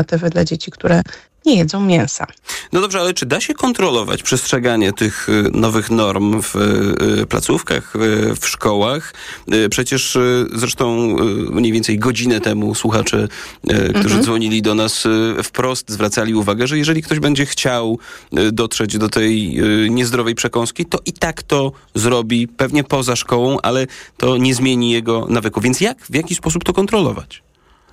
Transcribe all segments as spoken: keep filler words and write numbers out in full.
alternatywy dla dzieci, które nie jedzą mięsa. No dobrze, ale czy da się kontrolować przestrzeganie tych nowych norm w placówkach, w szkołach? Przecież zresztą mniej więcej godzinę temu słuchacze, którzy mhm. dzwonili do nas wprost, zwracali uwagę, że jeżeli ktoś będzie chciał dotrzeć do tej niezdrowej przekąski, to i tak to zrobi, pewnie poza szkołą, ale to nie zmieni jego nawyku. Więc jak, w jaki sposób to kontrolować?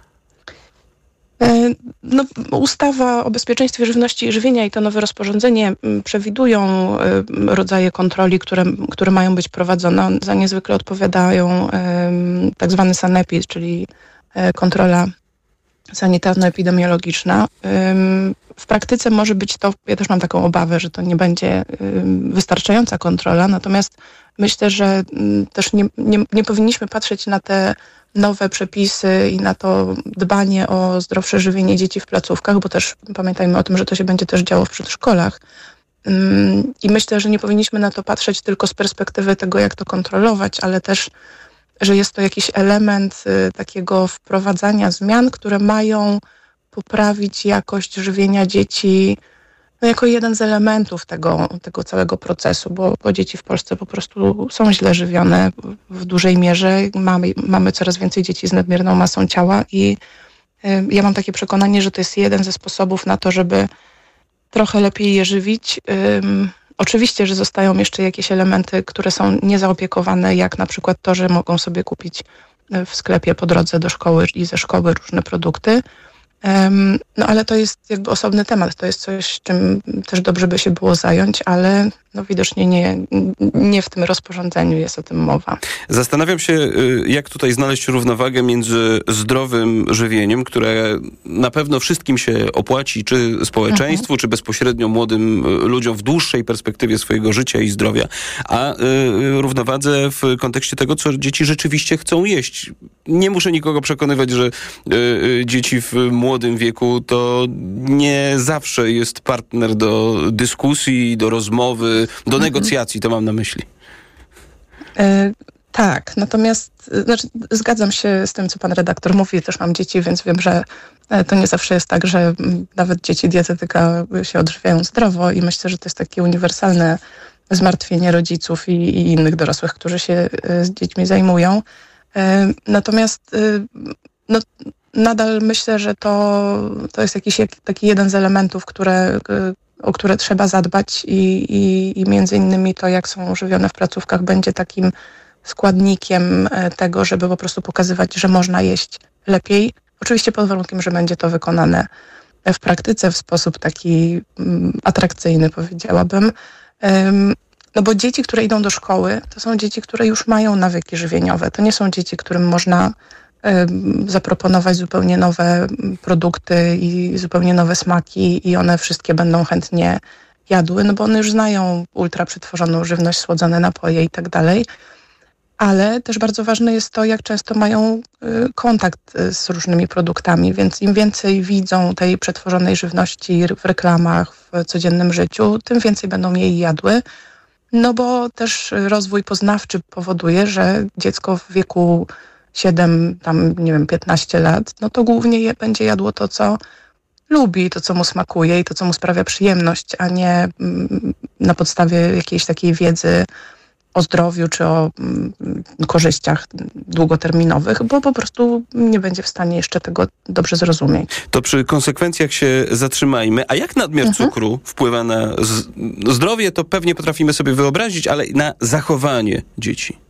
No, ustawa o bezpieczeństwie żywności i żywienia i to nowe rozporządzenie przewidują rodzaje kontroli, które, które mają być prowadzone. Za nie zwykle odpowiadają tak zwany sanepid, czyli kontrola sanitarno-epidemiologiczna. W praktyce może być to, ja też mam taką obawę, że to nie będzie wystarczająca kontrola, natomiast myślę, że też nie, nie, nie powinniśmy patrzeć na te nowe przepisy i na to dbanie o zdrowsze żywienie dzieci w placówkach, bo też pamiętajmy o tym, że to się będzie też działo w przedszkolach. I myślę, że nie powinniśmy na to patrzeć tylko z perspektywy tego, jak to kontrolować, ale też, że jest to jakiś element takiego wprowadzania zmian, które mają poprawić jakość żywienia dzieci, no jako jeden z elementów tego, tego całego procesu, bo, bo dzieci w Polsce po prostu są źle żywione w dużej mierze. Mamy, mamy coraz więcej dzieci z nadmierną masą ciała i y, ja mam takie przekonanie, że to jest jeden ze sposobów na to, żeby trochę lepiej je żywić. Ym, oczywiście, że zostają jeszcze jakieś elementy, które są niezaopiekowane, jak na przykład to, że mogą sobie kupić w sklepie po drodze do szkoły i ze szkoły różne produkty. Um, no ale to jest jakby osobny temat, to jest coś, czym też dobrze by się było zająć, ale no widocznie nie, nie w tym rozporządzeniu jest o tym mowa. Zastanawiam się, jak tutaj znaleźć równowagę między zdrowym żywieniem, które na pewno wszystkim się opłaci, czy społeczeństwu, mhm. czy bezpośrednio młodym ludziom w dłuższej perspektywie swojego życia i zdrowia, a y, równowadze w kontekście tego, co dzieci rzeczywiście chcą jeść. Nie muszę nikogo przekonywać, że y, y, dzieci w młodym wieku to nie zawsze jest partner do dyskusji, do rozmowy, do mhm. negocjacji, to mam na myśli. E, tak, natomiast znaczy, zgadzam się z tym, co pan redaktor mówi. Też mam dzieci, więc wiem, że to nie zawsze jest tak, że nawet dzieci dietetyka się odżywiają zdrowo i myślę, że to jest takie uniwersalne zmartwienie rodziców i, i innych dorosłych, którzy się z dziećmi zajmują. E, natomiast no, nadal myślę, że to, to jest jakiś jak, taki jeden z elementów, które, o które trzeba zadbać i, i, i między innymi to, jak są żywione w placówkach, będzie takim składnikiem tego, żeby po prostu pokazywać, że można jeść lepiej. Oczywiście pod warunkiem, że będzie to wykonane w praktyce w sposób taki atrakcyjny, powiedziałabym. No bo dzieci, które idą do szkoły, to są dzieci, które już mają nawyki żywieniowe. To nie są dzieci, którym można zaproponować zupełnie nowe produkty i zupełnie nowe smaki i one wszystkie będą chętnie jadły, no bo one już znają ultra przetworzoną żywność, słodzone napoje i tak dalej. Ale też bardzo ważne jest to, jak często mają kontakt z różnymi produktami, więc im więcej widzą tej przetworzonej żywności w reklamach, w codziennym życiu, tym więcej będą jej jadły. No bo też rozwój poznawczy powoduje, że dziecko w wieku siedem, tam nie wiem, piętnaście lat, no to głównie je, będzie jadło to, co lubi, to, co mu smakuje i to, co mu sprawia przyjemność, a nie mm, na podstawie jakiejś takiej wiedzy o zdrowiu czy o mm, korzyściach długoterminowych, bo po prostu nie będzie w stanie jeszcze tego dobrze zrozumieć. To przy konsekwencjach się zatrzymajmy. A jak nadmiar mhm. cukru wpływa na z- zdrowie, to pewnie potrafimy sobie wyobrazić, ale na zachowanie dzieci?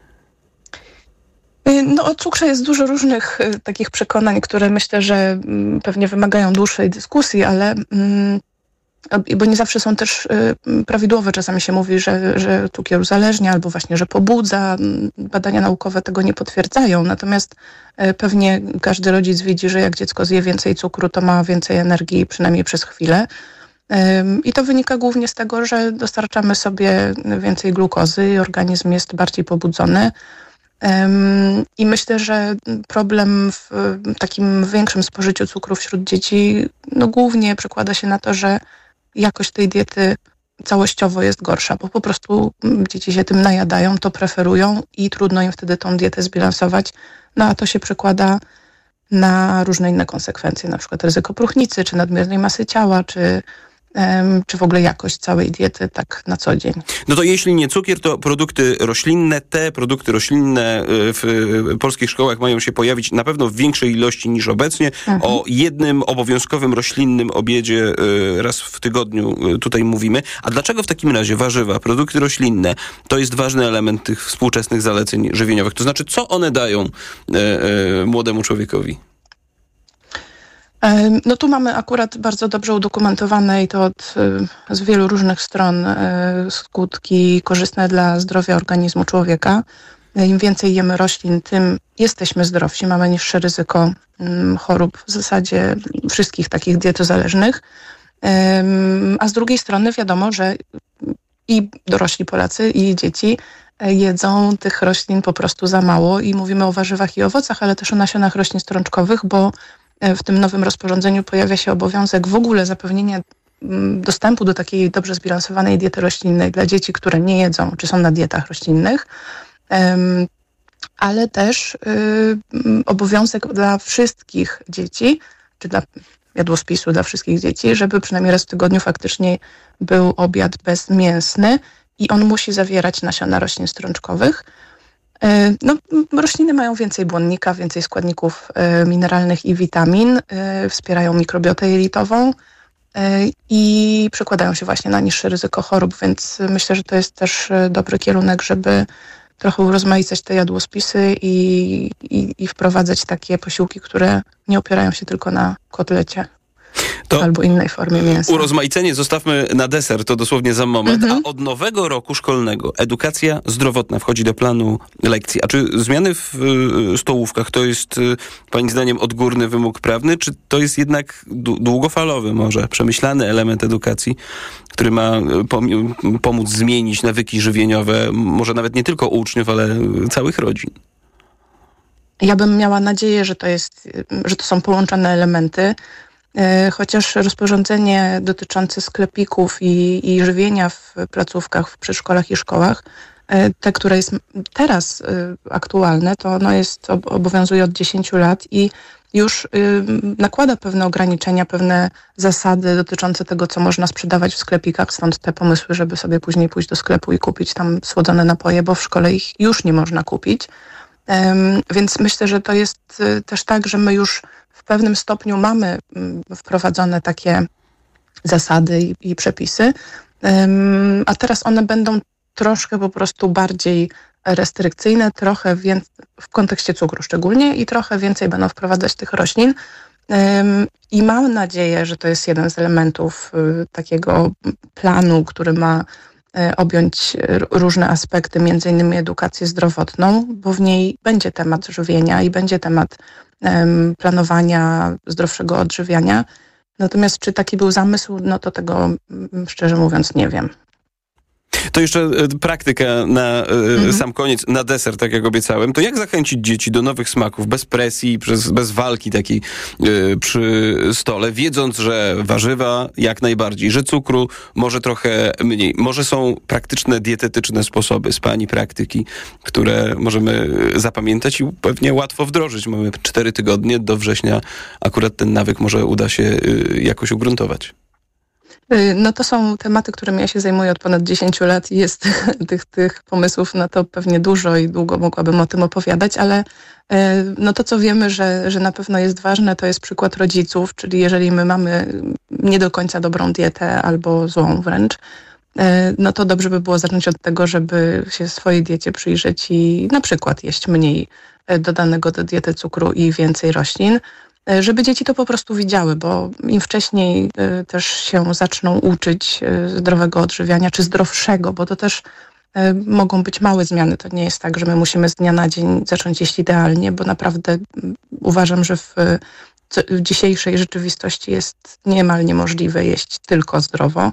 No o cukrze jest dużo różnych y, takich przekonań, które myślę, że y, pewnie wymagają dłuższej dyskusji, ale y, bo nie zawsze są też y, prawidłowe. Czasami się mówi, że, że cukier uzależnia albo właśnie, że pobudza. Badania naukowe tego nie potwierdzają. Natomiast y, pewnie każdy rodzic widzi, że jak dziecko zje więcej cukru, to ma więcej energii, przynajmniej przez chwilę. Y, I to wynika głównie z tego, że dostarczamy sobie więcej glukozy i organizm jest bardziej pobudzony. I myślę, że problem w takim większym spożyciu cukru wśród dzieci no głównie przekłada się na to, że jakość tej diety całościowo jest gorsza, bo po prostu dzieci się tym najadają, to preferują i trudno im wtedy tą dietę zbilansować. No a to się przekłada na różne inne konsekwencje, na przykład ryzyko próchnicy, czy nadmiernej masy ciała, czy czy w ogóle jakość całej diety tak na co dzień. No to jeśli nie cukier, to produkty roślinne. Te produkty roślinne w polskich szkołach mają się pojawić na pewno w większej ilości niż obecnie. Mhm. O jednym obowiązkowym roślinnym obiedzie raz w tygodniu tutaj mówimy. A dlaczego w takim razie warzywa, produkty roślinne to jest ważny element tych współczesnych zaleceń żywieniowych? To znaczy, co one dają e, e, młodemu człowiekowi? No tu mamy akurat bardzo dobrze udokumentowane i to od, z wielu różnych stron skutki korzystne dla zdrowia organizmu człowieka. Im więcej jemy roślin, tym jesteśmy zdrowsi, mamy niższe ryzyko chorób w zasadzie wszystkich takich dietozależnych. A z drugiej strony wiadomo, że i dorośli Polacy, i dzieci jedzą tych roślin po prostu za mało i mówimy o warzywach i owocach, ale też o nasionach roślin strączkowych, bo w tym nowym rozporządzeniu pojawia się obowiązek w ogóle zapewnienia dostępu do takiej dobrze zbilansowanej diety roślinnej dla dzieci, które nie jedzą, czy są na dietach roślinnych, ale też obowiązek dla wszystkich dzieci, czy dla jadłospisu dla wszystkich dzieci, żeby przynajmniej raz w tygodniu faktycznie był obiad bezmięsny i on musi zawierać nasiona roślin strączkowych. No, rośliny mają więcej błonnika, więcej składników mineralnych i witamin, wspierają mikrobiotę jelitową i przekładają się właśnie na niższe ryzyko chorób, więc myślę, że to jest też dobry kierunek, żeby trochę urozmaicać te jadłospisy i, i, i wprowadzać takie posiłki, które nie opierają się tylko na kotlecie. To albo innej formie mięsa. Urozmaicenie zostawmy na deser, to dosłownie za moment. Mhm. A od nowego roku szkolnego edukacja zdrowotna wchodzi do planu lekcji. A czy zmiany w y, stołówkach to jest y, pani zdaniem odgórny wymóg prawny, czy to jest jednak długofalowy może, przemyślany element edukacji, który ma pom- pomóc zmienić nawyki żywieniowe, może nawet nie tylko uczniów, ale całych rodzin? Ja bym miała nadzieję, że to jest, że to są połączone elementy. Chociaż rozporządzenie dotyczące sklepików i, i żywienia w placówkach, w przedszkolach i szkołach, te, które jest teraz aktualne, to ono jest, obowiązuje od dziesięciu lat i już nakłada pewne ograniczenia, pewne zasady dotyczące tego, co można sprzedawać w sklepikach, stąd te pomysły, żeby sobie później pójść do sklepu i kupić tam słodzone napoje, bo w szkole ich już nie można kupić. Więc myślę, że to jest też tak, że my już w pewnym stopniu mamy wprowadzone takie zasady i, i przepisy, a teraz one będą troszkę po prostu bardziej restrykcyjne, trochę więcej w kontekście cukru szczególnie i trochę więcej będą wprowadzać tych roślin. I mam nadzieję, że to jest jeden z elementów takiego planu, który ma objąć różne aspekty, między innymi edukację zdrowotną, bo w niej będzie temat żywienia i będzie temat um, planowania zdrowszego odżywiania. Natomiast czy taki był zamysł, no to tego szczerze mówiąc nie wiem. To jeszcze praktyka na mhm. sam koniec, na deser, tak jak obiecałem. To jak zachęcić dzieci do nowych smaków, bez presji, przez, bez walki takiej y, przy stole, wiedząc, że warzywa jak najbardziej, że cukru może trochę mniej. Może są praktyczne, dietetyczne sposoby z pani praktyki, które możemy zapamiętać i pewnie łatwo wdrożyć. Mamy cztery tygodnie, do września akurat ten nawyk może uda się y, jakoś ugruntować. No to są tematy, którymi ja się zajmuję od ponad dziesięciu lat i jest tych, tych pomysłów na to pewnie dużo i długo mogłabym o tym opowiadać, ale no to, co wiemy, że, że na pewno jest ważne, to jest przykład rodziców, czyli jeżeli my mamy nie do końca dobrą dietę albo złą wręcz, no to dobrze by było zacząć od tego, żeby się swojej diecie przyjrzeć i na przykład jeść mniej dodanego do diety cukru i więcej roślin, żeby dzieci to po prostu widziały, bo im wcześniej też się zaczną uczyć zdrowego odżywiania, czy zdrowszego, bo to też mogą być małe zmiany. To nie jest tak, że my musimy z dnia na dzień zacząć jeść idealnie, bo naprawdę uważam, że w, w dzisiejszej rzeczywistości jest niemal niemożliwe jeść tylko zdrowo.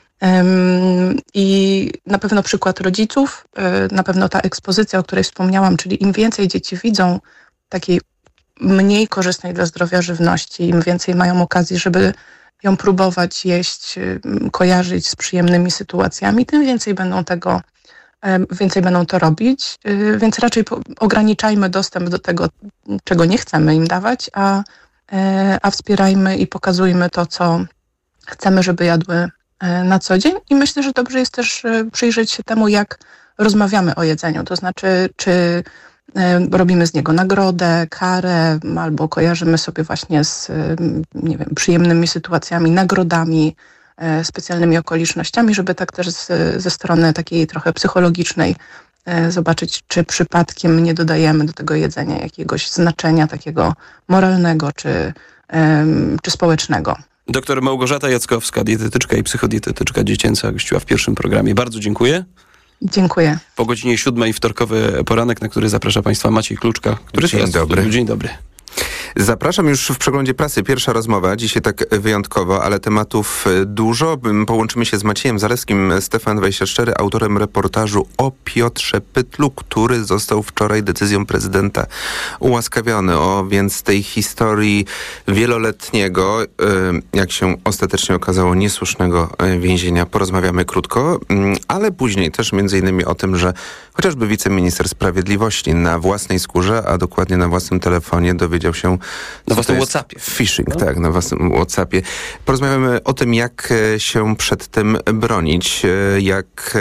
I na pewno przykład rodziców, na pewno ta ekspozycja, o której wspomniałam, czyli im więcej dzieci widzą takiej mniej korzystnej dla zdrowia żywności, im więcej mają okazji, żeby ją próbować jeść, kojarzyć z przyjemnymi sytuacjami, tym więcej będą tego więcej będą to robić, więc raczej ograniczajmy dostęp do tego, czego nie chcemy im dawać, a, a wspierajmy i pokazujmy to, co chcemy, żeby jadły na co dzień. I myślę, że dobrze jest też przyjrzeć się temu, jak rozmawiamy o jedzeniu, to znaczy, czy robimy z niego nagrodę, karę, albo kojarzymy sobie właśnie z, nie wiem, przyjemnymi sytuacjami, nagrodami, specjalnymi okolicznościami, żeby tak też z, ze strony takiej trochę psychologicznej zobaczyć, czy przypadkiem nie dodajemy do tego jedzenia jakiegoś znaczenia takiego moralnego czy, czy społecznego. Doktor Małgorzata Jackowska, dietetyczka i psychodietetyczka dziecięca, gościła w pierwszym programie. Bardzo dziękuję. Dziękuję. Po godzinie siódmej wtorkowy poranek, na który zaprasza Państwa Maciej Kluczka, który Dzień jest dobry. Dzień dobry. Zapraszam już w przeglądzie prasy. Pierwsza rozmowa, dzisiaj tak wyjątkowo, ale tematów dużo. Połączymy się z Maciejem Zalewskim, Stefan dwadzieścia cztery, autorem reportażu o Piotrze Pytlu, który został wczoraj decyzją prezydenta ułaskawiony. O więc tej historii wieloletniego, jak się ostatecznie okazało, niesłusznego więzienia porozmawiamy krótko, ale później też między innymi o tym, że chociażby wiceminister sprawiedliwości na własnej skórze, a dokładnie na własnym telefonie dowiedział się... Na własnym WhatsAppie. Phishing, no? tak, na własnym WhatsAppie. Porozmawiamy o tym, jak się przed tym bronić, jak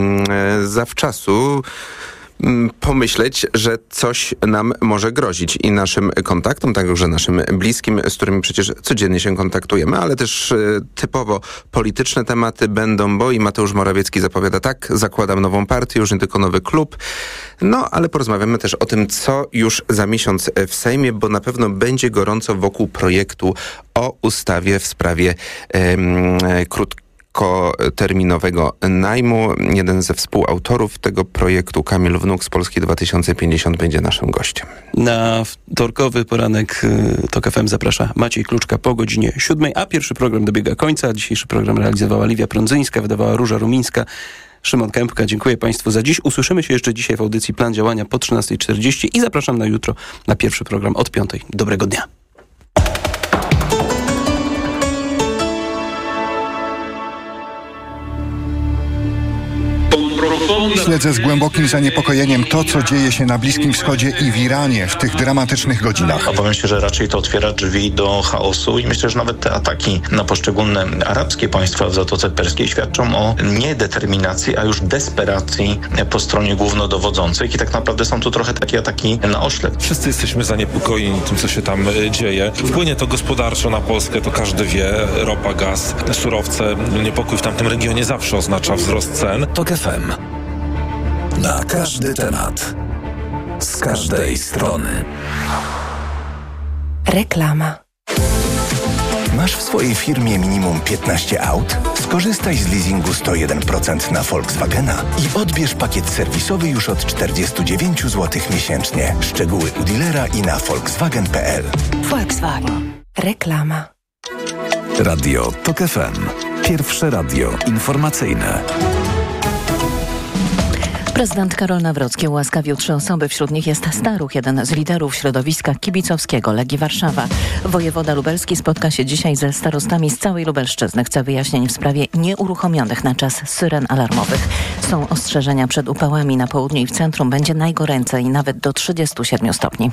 zawczasu pomyśleć, że coś nam może grozić i naszym kontaktom, także naszym bliskim, z którymi przecież codziennie się kontaktujemy, ale też e, typowo polityczne tematy będą, bo i Mateusz Morawiecki zapowiada tak, zakładam nową partię, już nie tylko nowy klub. No, ale porozmawiamy też o tym, co już za miesiąc w Sejmie, bo na pewno będzie gorąco wokół projektu o ustawie w sprawie e, krótkiej terminowego najmu. Jeden ze współautorów tego projektu, Kamil Wnuk z Polski dwa tysiące pięćdziesiąt, będzie naszym gościem. Na wtorkowy poranek TOK F M zaprasza Maciej Kluczka po godzinie siódmej, a pierwszy program dobiega końca. Dzisiejszy program realizowała Liwia Prądzyńska, wydawała Róża Rumińska, Szymon Kępka. Dziękuję Państwu za dziś. Usłyszymy się jeszcze dzisiaj w audycji Plan Działania po trzynastej czterdzieści i zapraszam na jutro na pierwszy program od piątej. Dobrego dnia. Śledzę z głębokim zaniepokojeniem to, co dzieje się na Bliskim Wschodzie i w Iranie w tych dramatycznych godzinach. Obawiam się, że raczej to otwiera drzwi do chaosu i myślę, że nawet te ataki na poszczególne arabskie państwa w Zatoce Perskiej świadczą o nie-determinacji, a już desperacji po stronie głównodowodzących i tak naprawdę są tu trochę takie ataki na oślep. Wszyscy jesteśmy zaniepokojeni tym, co się tam dzieje. Wpłynie to gospodarczo na Polskę, to każdy wie. Ropa, gaz, surowce. Niepokój w tamtym regionie zawsze oznacza wzrost cen. TOK F M. Na każdy temat. Z każdej strony. Reklama. Masz w swojej firmie minimum piętnaście aut? Skorzystaj z leasingu sto jeden procent na Volkswagena i odbierz pakiet serwisowy już od czterdzieści dziewięć złotych miesięcznie. Szczegóły u dealera i na volkswagen kropka p l. Volkswagen. Reklama. Radio TOK F M. Pierwsze radio informacyjne. Prezydent Karol Nawrocki ułaskawił trzy osoby. Wśród nich jest Staruch, jeden z liderów środowiska kibicowskiego Legii Warszawa. Wojewoda lubelski spotka się dzisiaj ze starostami z całej Lubelszczyzny. Chce wyjaśnień w sprawie nieuruchomionych na czas syren alarmowych. Są ostrzeżenia przed upałami na południu i w centrum. Będzie najgoręcej, nawet do trzydziestu siedmiu stopni.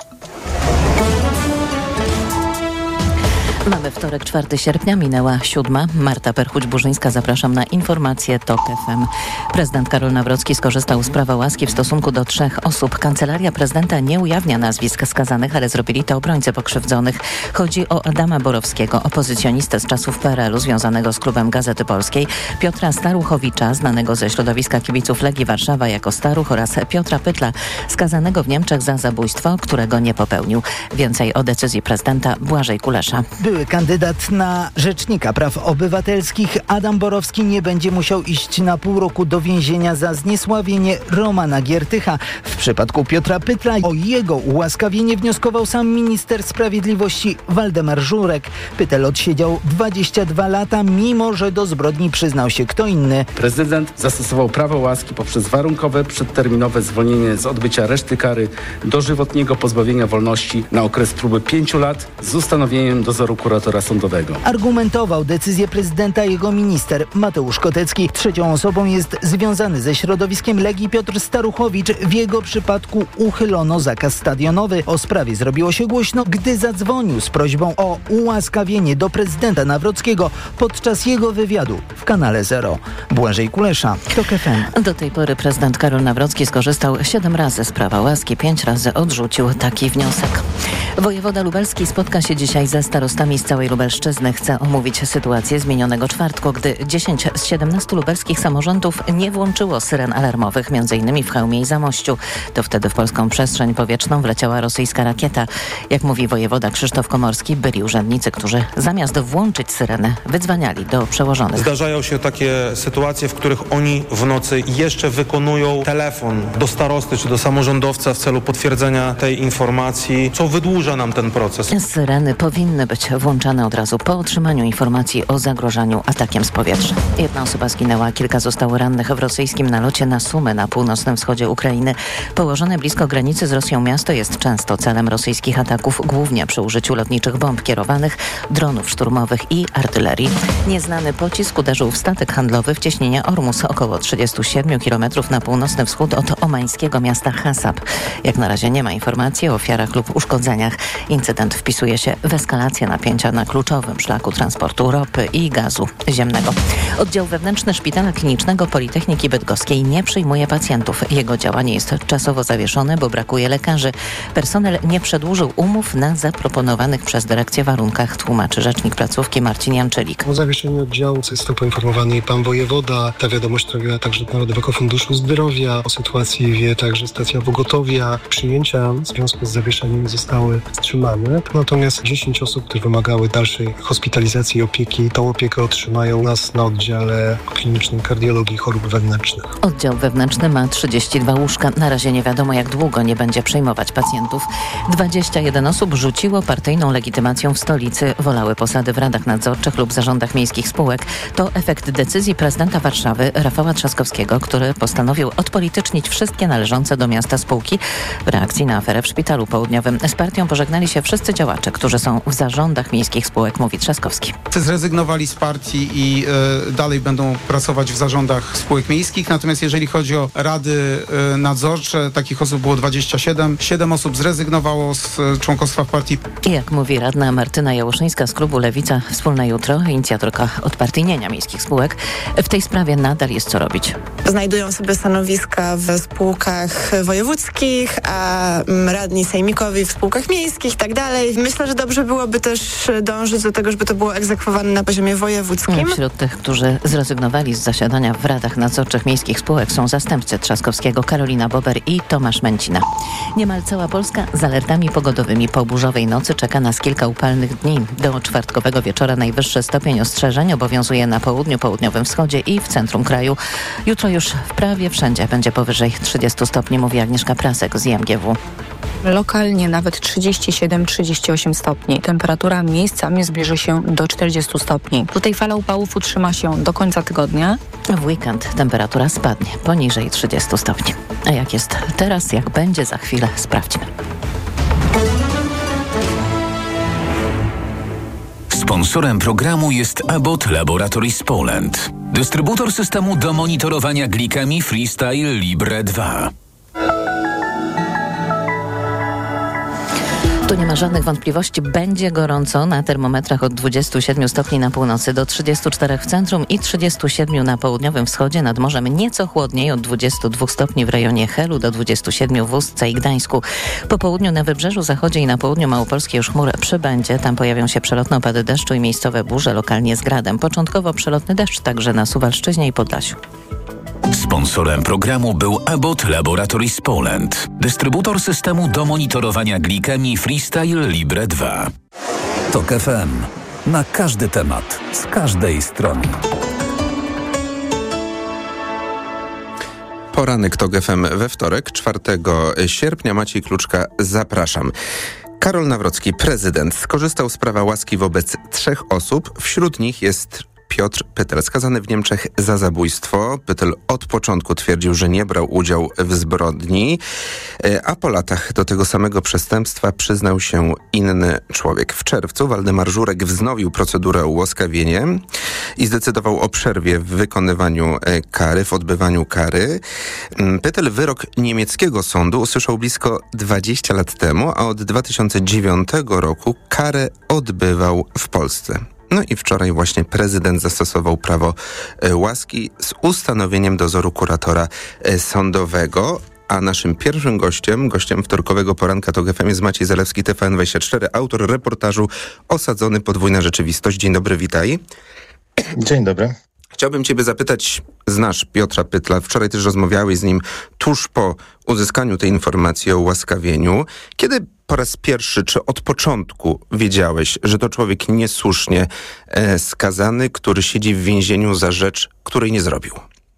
Mamy wtorek, czwartego sierpnia, minęła siódma. Marta Perchuć-Burzyńska, zapraszam na informacje TOK F M. Prezydent Karol Nawrocki skorzystał z prawa łaski w stosunku do trzech osób. Kancelaria prezydenta nie ujawnia nazwisk skazanych, ale zrobili to obrońcy pokrzywdzonych. Chodzi o Adama Borowskiego, opozycjonistę z czasów P R L u związanego z klubem Gazety Polskiej, Piotra Staruchowicza, znanego ze środowiska kibiców Legii Warszawa jako Staruch, oraz Piotra Pytla, skazanego w Niemczech za zabójstwo, którego nie popełnił. Więcej o decyzji prezydenta Błażej Kulesza. Były kandydat na Rzecznika Praw Obywatelskich Adam Borowski nie będzie musiał iść na pół roku do więzienia za zniesławienie Romana Giertycha. W przypadku Piotra Pytla o jego ułaskawienie wnioskował sam minister sprawiedliwości Waldemar Żurek. Pytel odsiedział dwadzieścia dwa lata, mimo że do zbrodni przyznał się kto inny. Prezydent zastosował prawo łaski poprzez warunkowe, przedterminowe zwolnienie z odbycia reszty kary dożywotniego pozbawienia wolności na okres próby pięciu lat z ustanowieniem dozoru prokuratora sądowego. Argumentował decyzję prezydenta jego minister Mateusz Kotecki. Trzecią osobą jest związany ze środowiskiem Legii Piotr Staruchowicz. W jego przypadku uchylono zakaz stadionowy. O sprawie zrobiło się głośno, gdy zadzwonił z prośbą o ułaskawienie do prezydenta Nawrockiego podczas jego wywiadu w kanale Zero. Błażej Kulesza, TOK F M. Do tej pory prezydent Karol Nawrocki skorzystał siedem razy z prawa łaski, pięć razy odrzucił taki wniosek. Wojewoda lubelski spotka się dzisiaj ze starostami z całej Lubelszczyzny. Chce omówić sytuację z minionego czwartku, gdy dziesięć z siedemnastu lubelskich samorządów nie włączyło syren alarmowych, m.in. w Chełmie i Zamościu. To wtedy w polską przestrzeń powietrzną wleciała rosyjska rakieta. Jak mówi wojewoda Krzysztof Komorski, byli urzędnicy, którzy zamiast włączyć syrenę, wydzwaniali do przełożonych. Zdarzają się takie sytuacje, w których oni w nocy jeszcze wykonują telefon do starosty czy do samorządowca w celu potwierdzenia tej informacji, co wydłuża nam ten proces. Syreny powinny być włączane od razu po otrzymaniu informacji o zagrożeniu atakiem z powietrza. Jedna osoba zginęła, kilka zostało rannych w rosyjskim nalocie na Sumy na północnym wschodzie Ukrainy. Położone blisko granicy z Rosją miasto jest często celem rosyjskich ataków, głównie przy użyciu lotniczych bomb kierowanych, dronów szturmowych i artylerii. Nieznany pocisk uderzył w statek handlowy w cieśninie Ormus, około trzydzieści siedem kilometrów na północny wschód od omańskiego miasta Hasab. Jak na razie nie ma informacji o ofiarach lub uszkodzeniach. Incydent wpisuje się w eskalację napięcia na kluczowym szlaku transportu ropy i gazu ziemnego. Oddział wewnętrzny Szpitala Klinicznego Politechniki Bydgoskiej nie przyjmuje pacjentów. Jego działanie jest czasowo zawieszone, bo brakuje lekarzy. Personel nie przedłużył umów na zaproponowanych przez dyrekcję warunkach, tłumaczy rzecznik placówki Marcin Janczylik. O zawieszeniu oddziału został poinformowany pan wojewoda. Ta wiadomość trafiła także do Narodowego Funduszu Zdrowia. O sytuacji wie także stacja pogotowia. Przyjęcia w związku z zawieszeniem zostały wstrzymane. Natomiast dziesięć osób, które wymagały dalszej hospitalizacji i opieki, tą opiekę otrzymają u nas na oddziale klinicznym kardiologii i chorób wewnętrznych. Oddział wewnętrzny ma trzydzieści dwa łóżka. Na razie nie wiadomo, jak długo nie będzie przyjmować pacjentów. dwadzieścia jeden osób rzuciło partyjną legitymacją w stolicy. Wolały posady w radach nadzorczych lub zarządach miejskich spółek. To efekt decyzji prezydenta Warszawy Rafała Trzaskowskiego, który postanowił odpolitycznić wszystkie należące do miasta spółki. W reakcji na aferę w Szpitalu Południowym z partią pożegnali się wszyscy działacze, którzy są w zarządach miejskich spółek, mówi Trzaskowski. Zrezygnowali z partii i y, dalej będą pracować w zarządach spółek miejskich. Natomiast jeżeli chodzi o rady y, nadzorcze, takich osób było dwadzieścia siedem. siedem osób zrezygnowało z y, członkostwa w partii. I jak mówi radna Martyna Jałuszyńska z klubu Lewica Wspólne Jutro, inicjatorka odpartyjnienia miejskich spółek, w tej sprawie nadal jest co robić. Znajdują sobie stanowiska w spółkach wojewódzkich, a radni sejmikowi w spółkach miejskich i tak dalej. Myślę, że dobrze byłoby też dążyć do tego, żeby to było egzekwowane na poziomie wojewódzkim. Wśród tych, którzy zrezygnowali z zasiadania w radach nadzorczych miejskich spółek są zastępcy Trzaskowskiego Karolina Bober i Tomasz Męcina. Niemal cała Polska z alertami pogodowymi po burzowej nocy czeka nas kilka upalnych dni. Do czwartkowego wieczora najwyższy stopień ostrzeżeń obowiązuje na południu, południowym wschodzie i w centrum kraju. Jutro już w prawie wszędzie będzie powyżej trzydziestu stopni, mówi Agnieszka Prasek z I M G W. Lokalnie nawet trzydzieści siedem trzydzieści osiem stopni. Temperatura miejscami zbliży się do czterdziestu stopni. Tutaj fala upałów utrzyma się do końca tygodnia. W weekend temperatura spadnie poniżej trzydziestu stopni. A jak jest teraz, jak będzie za chwilę, sprawdźmy. Sponsorem programu jest Abbott Laboratories Poland. Dystrybutor systemu do monitorowania glikemii Freestyle Libre dwa. Tu nie ma żadnych wątpliwości, będzie gorąco na termometrach od dwudziestu siedmiu stopni na północy do trzydziestu czterech w centrum i trzydziestu siedmiu na południowym wschodzie, nad morzem nieco chłodniej od dwudziestu dwóch stopni w rejonie Helu do dwudziestu siedmiu w Ustce i Gdańsku. Po południu na Wybrzeżu Zachodzie i na południu Małopolskiej już chmur przybędzie. Tam pojawią się przelotne opady deszczu i miejscowe burze, lokalnie z gradem. Początkowo przelotny deszcz także na Suwalszczyźnie i Podlasiu. Sponsorem programu był Abbott Laboratories Poland. Dystrybutor systemu do monitorowania glikemii Freestyle Libre dwa. TOK F M. Na każdy temat, z każdej strony. Poranek TOK F M we wtorek, czwartego sierpnia. Maciej Kluczka, zapraszam. Karol Nawrocki, prezydent, skorzystał z prawa łaski wobec trzech osób. Wśród nich jest Piotr Pytel, skazany w Niemczech za zabójstwo. Pytel od początku twierdził, że nie brał udziału w zbrodni, a po latach do tego samego przestępstwa przyznał się inny człowiek. W czerwcu Waldemar Żurek wznowił procedurę o ułaskawienie i zdecydował o przerwie w wykonywaniu kary, w odbywaniu kary. Pytel wyrok niemieckiego sądu usłyszał blisko dwadzieścia lat temu, a od dwa tysiące dziewiątego roku karę odbywał w Polsce. No i wczoraj właśnie prezydent zastosował prawo łaski z ustanowieniem dozoru kuratora sądowego. A naszym pierwszym gościem, gościem wtorkowego poranka TOK F M jest Maciej Zalewski, T V N dwadzieścia cztery, autor reportażu Osadzony, podwójna rzeczywistość. Dzień dobry, witaj. Dzień dobry. Chciałbym ciebie zapytać, znasz Piotra Pytla, wczoraj też rozmawiałeś z nim tuż po uzyskaniu tej informacji o ułaskawieniu. Kiedy po raz pierwszy, czy od początku wiedziałeś, że to człowiek niesłusznie e, skazany, który siedzi w więzieniu za rzecz, której nie zrobił?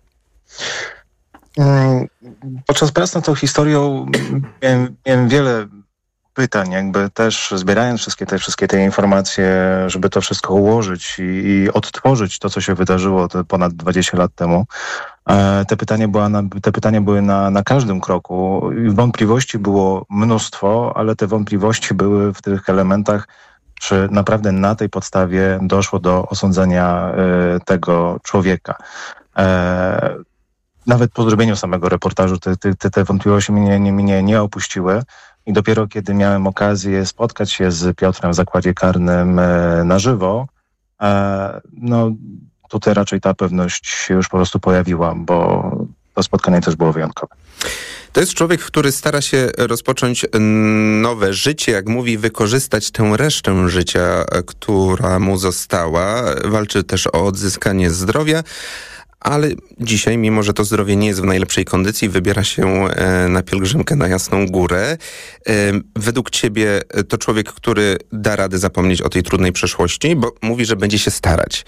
Podczas prac nad tą historią miałem, miałem wiele pytań, jakby też zbierając wszystkie te, wszystkie te informacje, żeby to wszystko ułożyć i, i odtworzyć to, co się wydarzyło te ponad dwadzieścia lat temu. E, te pytania, była na, te pytania były na, na każdym kroku. Wątpliwości było mnóstwo, ale te wątpliwości były w tych elementach, czy naprawdę na tej podstawie doszło do osądzenia e, tego człowieka. E, Nawet po zrobieniu samego reportażu te, te, te wątpliwości mnie, nie, mnie nie opuściły i dopiero kiedy miałem okazję spotkać się z Piotrem w zakładzie karnym e, na żywo, e, no tutaj raczej ta pewność się już po prostu pojawiła, bo to spotkanie też było wyjątkowe. To jest człowiek, który stara się rozpocząć nowe życie, jak mówi, wykorzystać tę resztę życia, która mu została. Walczy też o odzyskanie zdrowia. Ale dzisiaj, mimo że to zdrowie nie jest w najlepszej kondycji, wybiera się na pielgrzymkę na Jasną Górę. Według ciebie to człowiek, który da radę zapomnieć o tej trudnej przeszłości, bo mówi, że będzie się starać.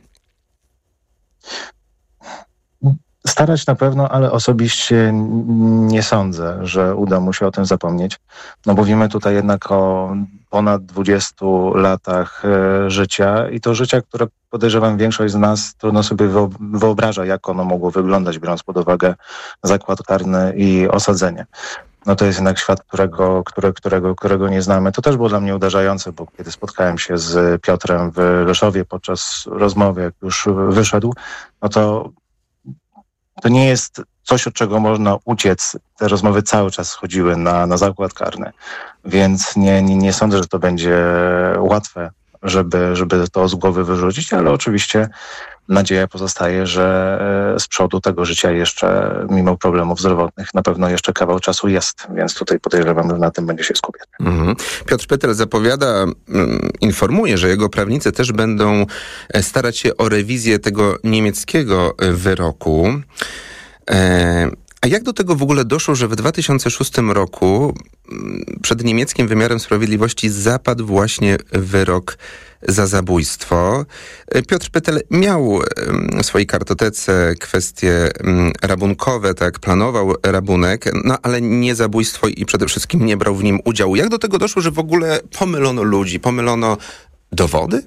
Starać na pewno, ale osobiście nie sądzę, że uda mu się o tym zapomnieć. No mówimy tutaj jednak o ponad dwudziestu latach e, życia i to życia, które podejrzewam większość z nas trudno sobie wyobraża, jak ono mogło wyglądać, biorąc pod uwagę zakład karny i osadzenie. No to jest jednak świat, którego, które, którego, którego nie znamy. To też było dla mnie uderzające, bo kiedy spotkałem się z Piotrem w Rzeszowie podczas rozmowy, jak już wyszedł, no to to nie jest coś, od czego można uciec. Te rozmowy cały czas chodziły na, na zakład karny, więc nie, nie, nie sądzę, że to będzie łatwe, żeby, żeby to z głowy wyrzucić, ale oczywiście nadzieja pozostaje, że z przodu tego życia jeszcze, mimo problemów zdrowotnych, na pewno jeszcze kawał czasu jest, więc tutaj podejrzewam, że na tym będzie się skupiać. Mhm. Piotr Pytel zapowiada, informuje, że jego prawnicy też będą starać się o rewizję tego niemieckiego wyroku. A jak do tego w ogóle doszło, że w dwa tysiące szóstym roku przed niemieckim wymiarem sprawiedliwości zapadł właśnie wyrok za zabójstwo? Piotr Pytel miał w swojej kartotece kwestie rabunkowe, tak, planował rabunek, no ale nie zabójstwo i przede wszystkim nie brał w nim udziału. Jak do tego doszło, że w ogóle pomylono ludzi, pomylono dowody?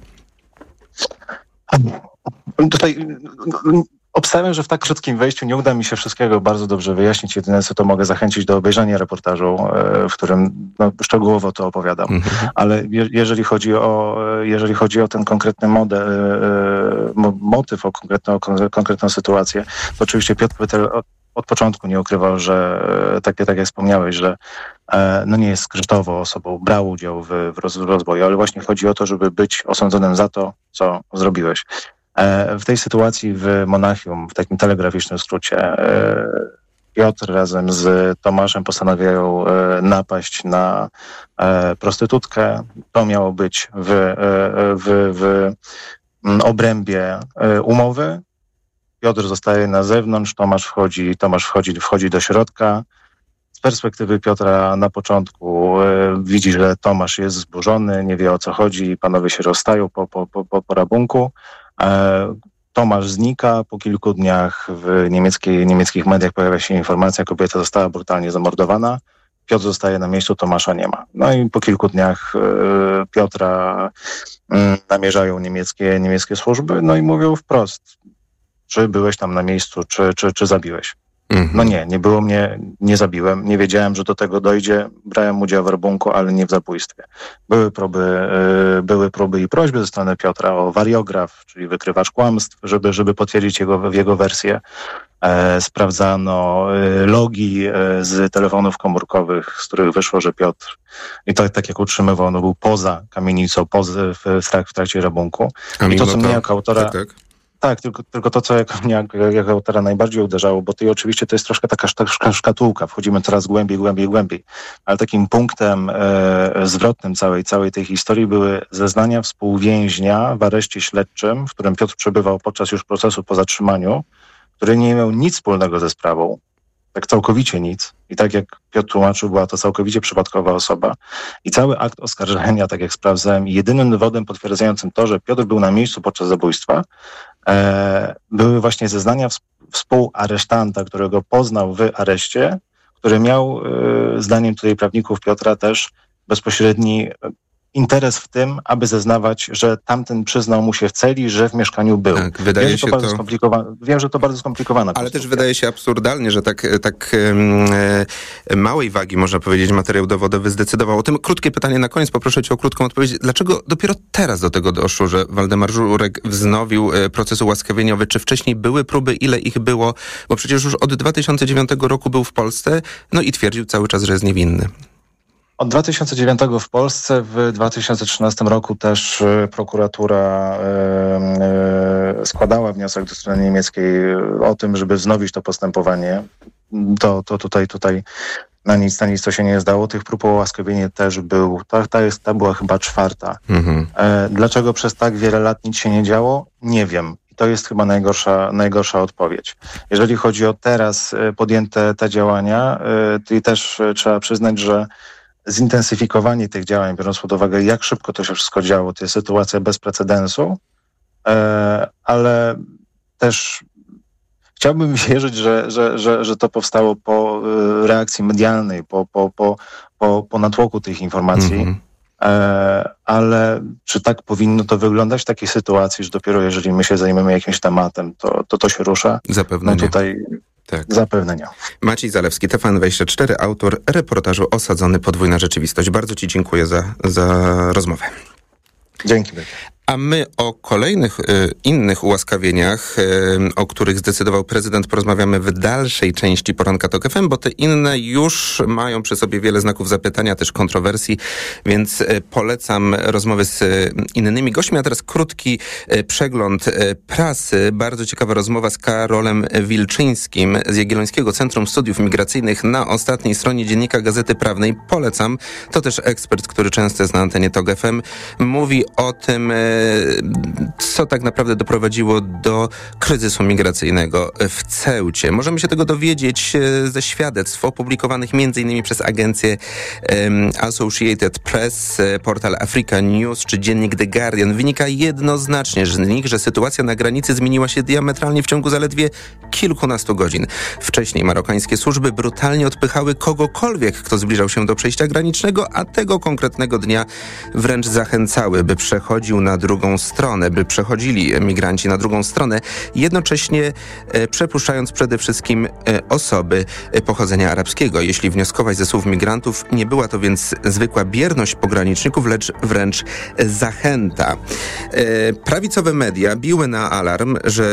Tutaj obstawiam, że w tak krótkim wejściu nie uda mi się wszystkiego bardzo dobrze wyjaśnić. Jedyne co to mogę zachęcić do obejrzenia reportażu, w którym no, szczegółowo to opowiadam. Mhm. Ale je, jeżeli chodzi o jeżeli chodzi o ten konkretny model, motyw, o konkretną, o konkretną sytuację, to oczywiście Piotr Pytel od, od początku nie ukrywał, że tak, tak jak wspomniałeś, że no nie jest skrytową osobą, brał udział w, w rozwoju, ale właśnie chodzi o to, żeby być osądzonym za to, co zrobiłeś. W tej sytuacji w Monachium, w takim telegraficznym skrócie, Piotr razem z Tomaszem postanawiają napaść na prostytutkę. To miało być w, w, w obrębie umowy. Piotr zostaje na zewnątrz, Tomasz wchodzi, Tomasz wchodzi, wchodzi do środka. Z perspektywy Piotra na początku widzi, że Tomasz jest zburzony, nie wie o co chodzi, panowie się rozstają po, po, po, po rabunku. Tomasz znika, po kilku dniach w niemieckiej, niemieckich mediach pojawia się informacja, kobieta została brutalnie zamordowana. Piotr zostaje na miejscu, Tomasza nie ma. No i po kilku dniach Piotra namierzają niemieckie, niemieckie służby, no i mówią wprost, czy byłeś tam na miejscu, czy, czy, czy zabiłeś. No nie, nie było mnie, nie zabiłem, nie wiedziałem, że do tego dojdzie, brałem udział w rabunku, ale nie w zabójstwie. Były próby, yy, były próby i prośby ze strony Piotra o wariograf, czyli wykrywacz kłamstw, żeby, żeby potwierdzić jego, jego wersję. E, sprawdzano e, logi e, z telefonów komórkowych, z których wyszło, że Piotr, i tak, tak jak utrzymywał, no był poza kamienicą, poza, w, w trakcie rabunku. A I to, co to, mnie jako autora... Tak, tak. Tak, tylko, tylko to, co jak mnie jako autora najbardziej uderzało, bo to i oczywiście to jest troszkę taka szka, szkatułka, wchodzimy coraz głębiej, głębiej, głębiej, ale takim punktem e, zwrotnym całej, całej tej historii były zeznania współwięźnia w areszcie śledczym, w którym Piotr przebywał podczas już procesu po zatrzymaniu, który nie miał nic wspólnego ze sprawą, tak całkowicie nic. I tak jak Piotr tłumaczył, była to całkowicie przypadkowa osoba. I cały akt oskarżenia, tak jak sprawdzałem, jedynym dowodem potwierdzającym to, że Piotr był na miejscu podczas zabójstwa, e, były właśnie zeznania współaresztanta, którego poznał w areszcie, który miał, e, zdaniem tutaj prawników Piotra, też bezpośredni interes w tym, aby zeznawać, że tamten przyznał mu się w celi, że w mieszkaniu był. Tak, wydaje wiem, że to się bardzo to... skomplikowane. Wiem, że to bardzo skomplikowane. Ale też wydaje się absurdalnie, że tak, tak e, małej wagi, można powiedzieć, materiał dowodowy zdecydował o tym. Krótkie pytanie na koniec, poproszę cię o krótką odpowiedź. Dlaczego dopiero teraz do tego doszło, że Waldemar Żurek wznowił proces ułaskawieniowy? Czy wcześniej były próby? Ile ich było? Bo przecież już od dwa tysiące dziewiątego roku był w Polsce, no i twierdził cały czas, że jest niewinny. Od dwa tysiące dziewiątego w Polsce, w dwa tysiące trzynastym roku też prokuratura e, e, składała wniosek do strony niemieckiej o tym, żeby wznowić to postępowanie. To, to tutaj, tutaj na nic, na nic to się nie zdało. Tych prób o ułaskawienie też był. Ta, ta, jest, ta była chyba czwarta. Mhm. E, dlaczego przez tak wiele lat nic się nie działo? Nie wiem. I to jest chyba najgorsza, najgorsza odpowiedź. Jeżeli chodzi o teraz podjęte te działania, e, to i też trzeba przyznać, że zintensyfikowanie tych działań, biorąc pod uwagę, jak szybko to się wszystko działo, to jest sytuacja bez precedensu, e, ale też chciałbym wierzyć, że, że, że, że to powstało po e, reakcji medialnej, po, po, po, po, po natłoku tych informacji, mm-hmm. e, ale czy tak powinno to wyglądać w takiej sytuacji, że dopiero jeżeli my się zajmiemy jakimś tematem, to to, to się rusza? Zapewne no nie. Tutaj Tak. Zapewne nie. Maciej Zalewski, T V N dwadzieścia cztery, autor reportażu Osadzony podwójna rzeczywistość. Bardzo ci dziękuję za, za rozmowę. Dzięki. A my o kolejnych y, innych ułaskawieniach, y, o których zdecydował prezydent, porozmawiamy w dalszej części Poranka Tok F M, bo te inne już mają przy sobie wiele znaków zapytania, też kontrowersji, więc y, polecam rozmowy z y, innymi gośćmi. A teraz krótki y, przegląd y, prasy. Bardzo ciekawa rozmowa z Karolem Wilczyńskim z Jagiellońskiego Centrum Studiów Migracyjnych na ostatniej stronie Dziennika Gazety Prawnej. Polecam. To też ekspert, który często jest na antenie Tok F M. Mówi o tym, y, co tak naprawdę doprowadziło do kryzysu migracyjnego w Ceucie. Możemy się tego dowiedzieć ze świadectw opublikowanych między innymi przez agencję um, Associated Press, portal Africa News czy dziennik The Guardian. Wynika jednoznacznie z nich, że sytuacja na granicy zmieniła się diametralnie w ciągu zaledwie kilkunastu godzin. Wcześniej marokańskie służby brutalnie odpychały kogokolwiek, kto zbliżał się do przejścia granicznego, a tego konkretnego dnia wręcz zachęcały, by przechodził na drugą stronę, by przechodzili emigranci na drugą stronę, jednocześnie e, przepuszczając przede wszystkim e, osoby e, pochodzenia arabskiego. Jeśli wnioskować ze słów migrantów, nie była to więc zwykła bierność pograniczników, lecz wręcz zachęta. E, prawicowe media biły na alarm, że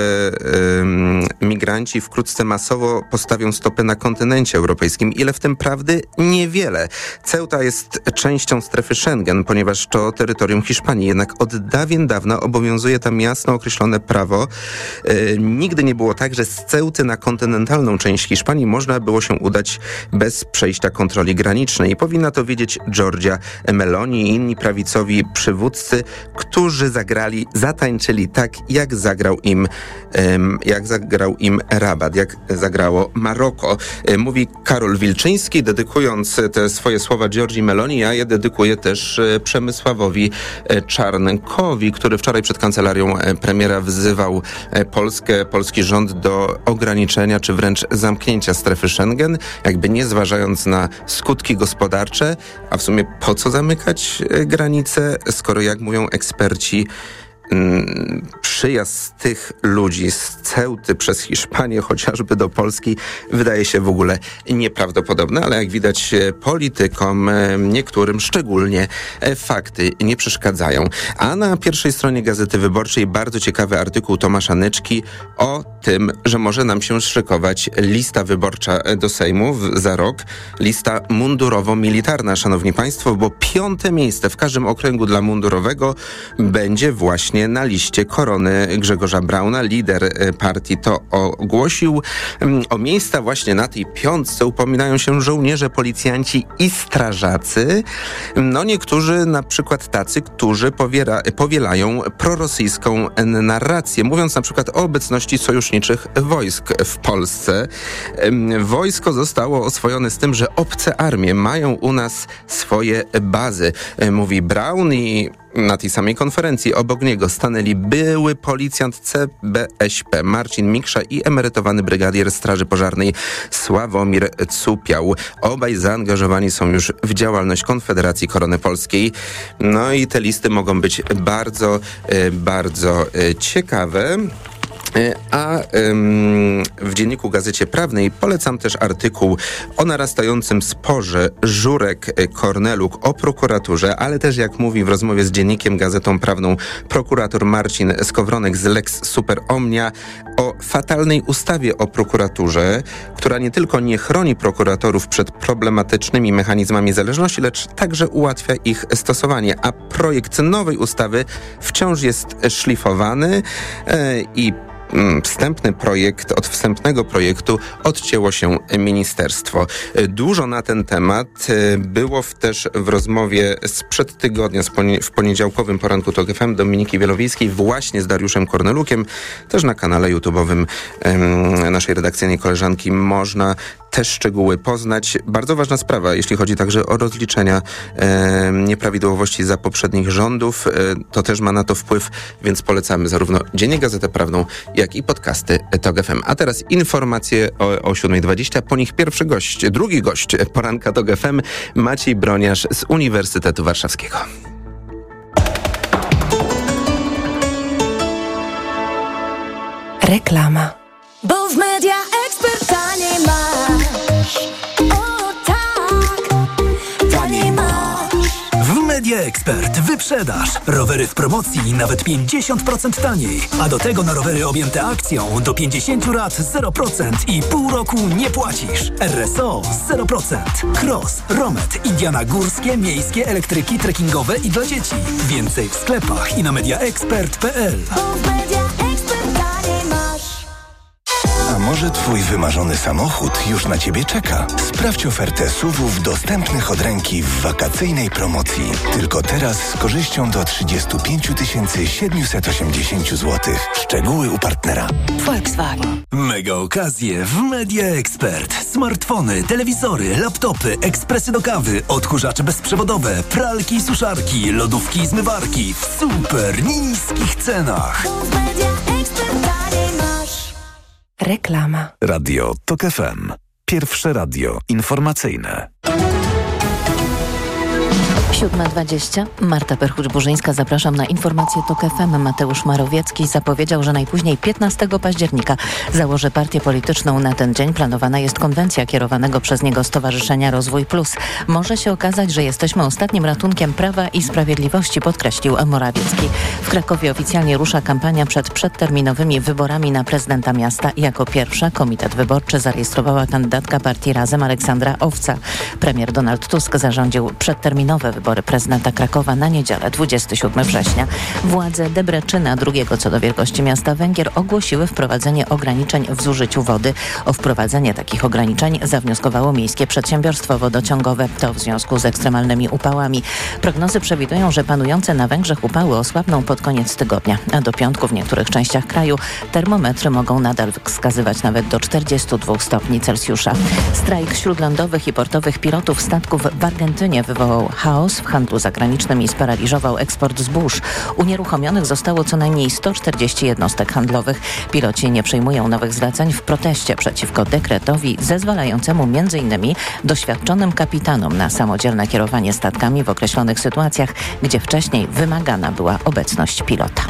e, migranci wkrótce masowo postawią stopę na kontynencie europejskim. Ile w tym prawdy? Niewiele. Ceuta jest częścią strefy Schengen, ponieważ to terytorium Hiszpanii, jednak od dawien dawna obowiązuje tam jasno określone prawo. E, nigdy nie było tak, że z Ceuty na kontynentalną część Hiszpanii można było się udać bez przejścia kontroli granicznej. Powinna to wiedzieć Giorgia Meloni i inni prawicowi przywódcy, którzy zagrali, zatańczyli tak, jak zagrał im, um, jak zagrał im Rabat, jak zagrało Maroko. E, mówi Karol Wilczyński, dedykując te swoje słowa Giorgii Meloni, a ja dedykuję też e, Przemysławowi e, Czarnkowi. Braunowi, który wczoraj przed kancelarią premiera wzywał Polskę, polski rząd do ograniczenia czy wręcz zamknięcia strefy Schengen, jakby nie zważając na skutki gospodarcze, a w sumie po co zamykać granice, skoro jak mówią eksperci, przyjazd tych ludzi z Ceuty przez Hiszpanię chociażby do Polski wydaje się w ogóle nieprawdopodobny, ale jak widać politykom, niektórym szczególnie, fakty nie przeszkadzają. A na pierwszej stronie Gazety Wyborczej bardzo ciekawy artykuł Tomasza Nyczki o tym, że może nam się szykować lista wyborcza do Sejmu za rok. Lista mundurowo-militarna, szanowni państwo, bo piąte miejsce w każdym okręgu dla mundurowego będzie właśnie na liście Korony Grzegorza Brauna. Lider partii to ogłosił. O miejsca właśnie na tej piątce upominają się żołnierze, policjanci i strażacy. No niektórzy, na przykład tacy, którzy powiera, powielają prorosyjską narrację, mówiąc na przykład o obecności sojuszniczych wojsk w Polsce. Wojsko zostało oswojone z tym, że obce armie mają u nas swoje bazy, mówi Braun, i na tej samej konferencji obok niego stanęli były policjant C B Ś P Marcin Miksza i emerytowany brygadier Straży Pożarnej Sławomir Cupiał. Obaj zaangażowani są już w działalność Konfederacji Korony Polskiej. No i te listy mogą być bardzo, bardzo ciekawe. A ym, w Dzienniku Gazecie Prawnej polecam też artykuł o narastającym sporze Żurek-Korneluk o prokuraturze, ale też, jak mówi w rozmowie z Dziennikiem Gazetą Prawną prokurator Marcin Skowronek z Lex Super Omnia, o fatalnej ustawie o prokuraturze, która nie tylko nie chroni prokuratorów przed problematycznymi mechanizmami zależności, lecz także ułatwia ich stosowanie, a projekt nowej ustawy wciąż jest szlifowany yy, i Wstępny projekt, od wstępnego projektu odcięło się ministerstwo. Dużo na ten temat było w, też w rozmowie sprzed tygodnia, w poniedziałkowym poranku TOK F M Dominiki Wielowiejskiej właśnie z Dariuszem Kornelukiem. Też na kanale YouTube'owym um, naszej redakcyjnej koleżanki można te szczegóły poznać. Bardzo ważna sprawa, jeśli chodzi także o rozliczenia e, nieprawidłowości za poprzednich rządów. E, to też ma na to wpływ, więc polecamy zarówno Dziennik Gazetę Prawną, jak i podcasty TOK F M. A teraz informacje o, o siódma dwadzieścia. Po nich pierwszy gość, drugi gość poranka TOK F M, Maciej Broniarz z Uniwersytetu Warszawskiego. Reklama. Bo w Media Expert taniej masz. O tak, taniej masz. W Media Expert wyprzedaż. Rowery w promocji nawet pięćdziesiąt procent taniej. A do tego na rowery objęte akcją do pięćdziesiąt lat zero procent i pół roku nie płacisz. R S O zero procent. Cross, Romet, Indiana górskie, miejskie, elektryki, trekkingowe i dla dzieci. Więcej w sklepach i na mediaexpert kropka p l. A może twój wymarzony samochód już na ciebie czeka? Sprawdź ofertę S U V-ów dostępnych od ręki w wakacyjnej promocji. Tylko teraz z korzyścią do trzydzieści pięć tysięcy siedemset osiemdziesiąt złotych. Szczegóły u partnera. Volkswagen. Mega okazje w Media Expert. Smartfony, telewizory, laptopy, ekspresy do kawy, odkurzacze bezprzewodowe, pralki i suszarki, lodówki i zmywarki w super niskich cenach. Reklama. Radio TOK F M. Pierwsze radio informacyjne. siódma dwadzieścia. Marta Perchuć-Burzyńska. Zapraszam na informację TOK F M. Mateusz Morawiecki zapowiedział, że najpóźniej piętnastego października założy partię polityczną. Na ten dzień planowana jest konwencja kierowanego przez niego Stowarzyszenia Rozwój Plus. Może się okazać, że jesteśmy ostatnim ratunkiem Prawa i Sprawiedliwości, podkreślił Morawiecki. W Krakowie oficjalnie rusza kampania przed przedterminowymi wyborami na prezydenta miasta. Jako pierwsza komitet wyborczy zarejestrowała kandydatka partii Razem Aleksandra Owca. Premier Donald Tusk zarządził przedterminowe wybory prezydenta Krakowa na niedzielę dwudziestego siódmego września. Władze Debreczyna, drugiego co do wielkości miasta Węgier, ogłosiły wprowadzenie ograniczeń w zużyciu wody. O wprowadzenie takich ograniczeń zawnioskowało Miejskie Przedsiębiorstwo Wodociągowe. To w związku z ekstremalnymi upałami. Prognozy przewidują, że panujące na Węgrzech upały osłabną pod koniec tygodnia, a do piątku w niektórych częściach kraju termometry mogą nadal wskazywać nawet do czterdziestu dwóch stopni Celsjusza. Strajk śródlądowych i portowych pilotów statków w Argentynie wywołał chaos. w handlu zagranicznym i sparaliżował eksport zbóż. Unieruchomionych zostało co najmniej sto czterdzieści jednostek handlowych. Piloci nie przyjmują nowych zleceń w proteście przeciwko dekretowi zezwalającemu m.in. doświadczonym kapitanom na samodzielne kierowanie statkami w określonych sytuacjach, gdzie wcześniej wymagana była obecność pilota.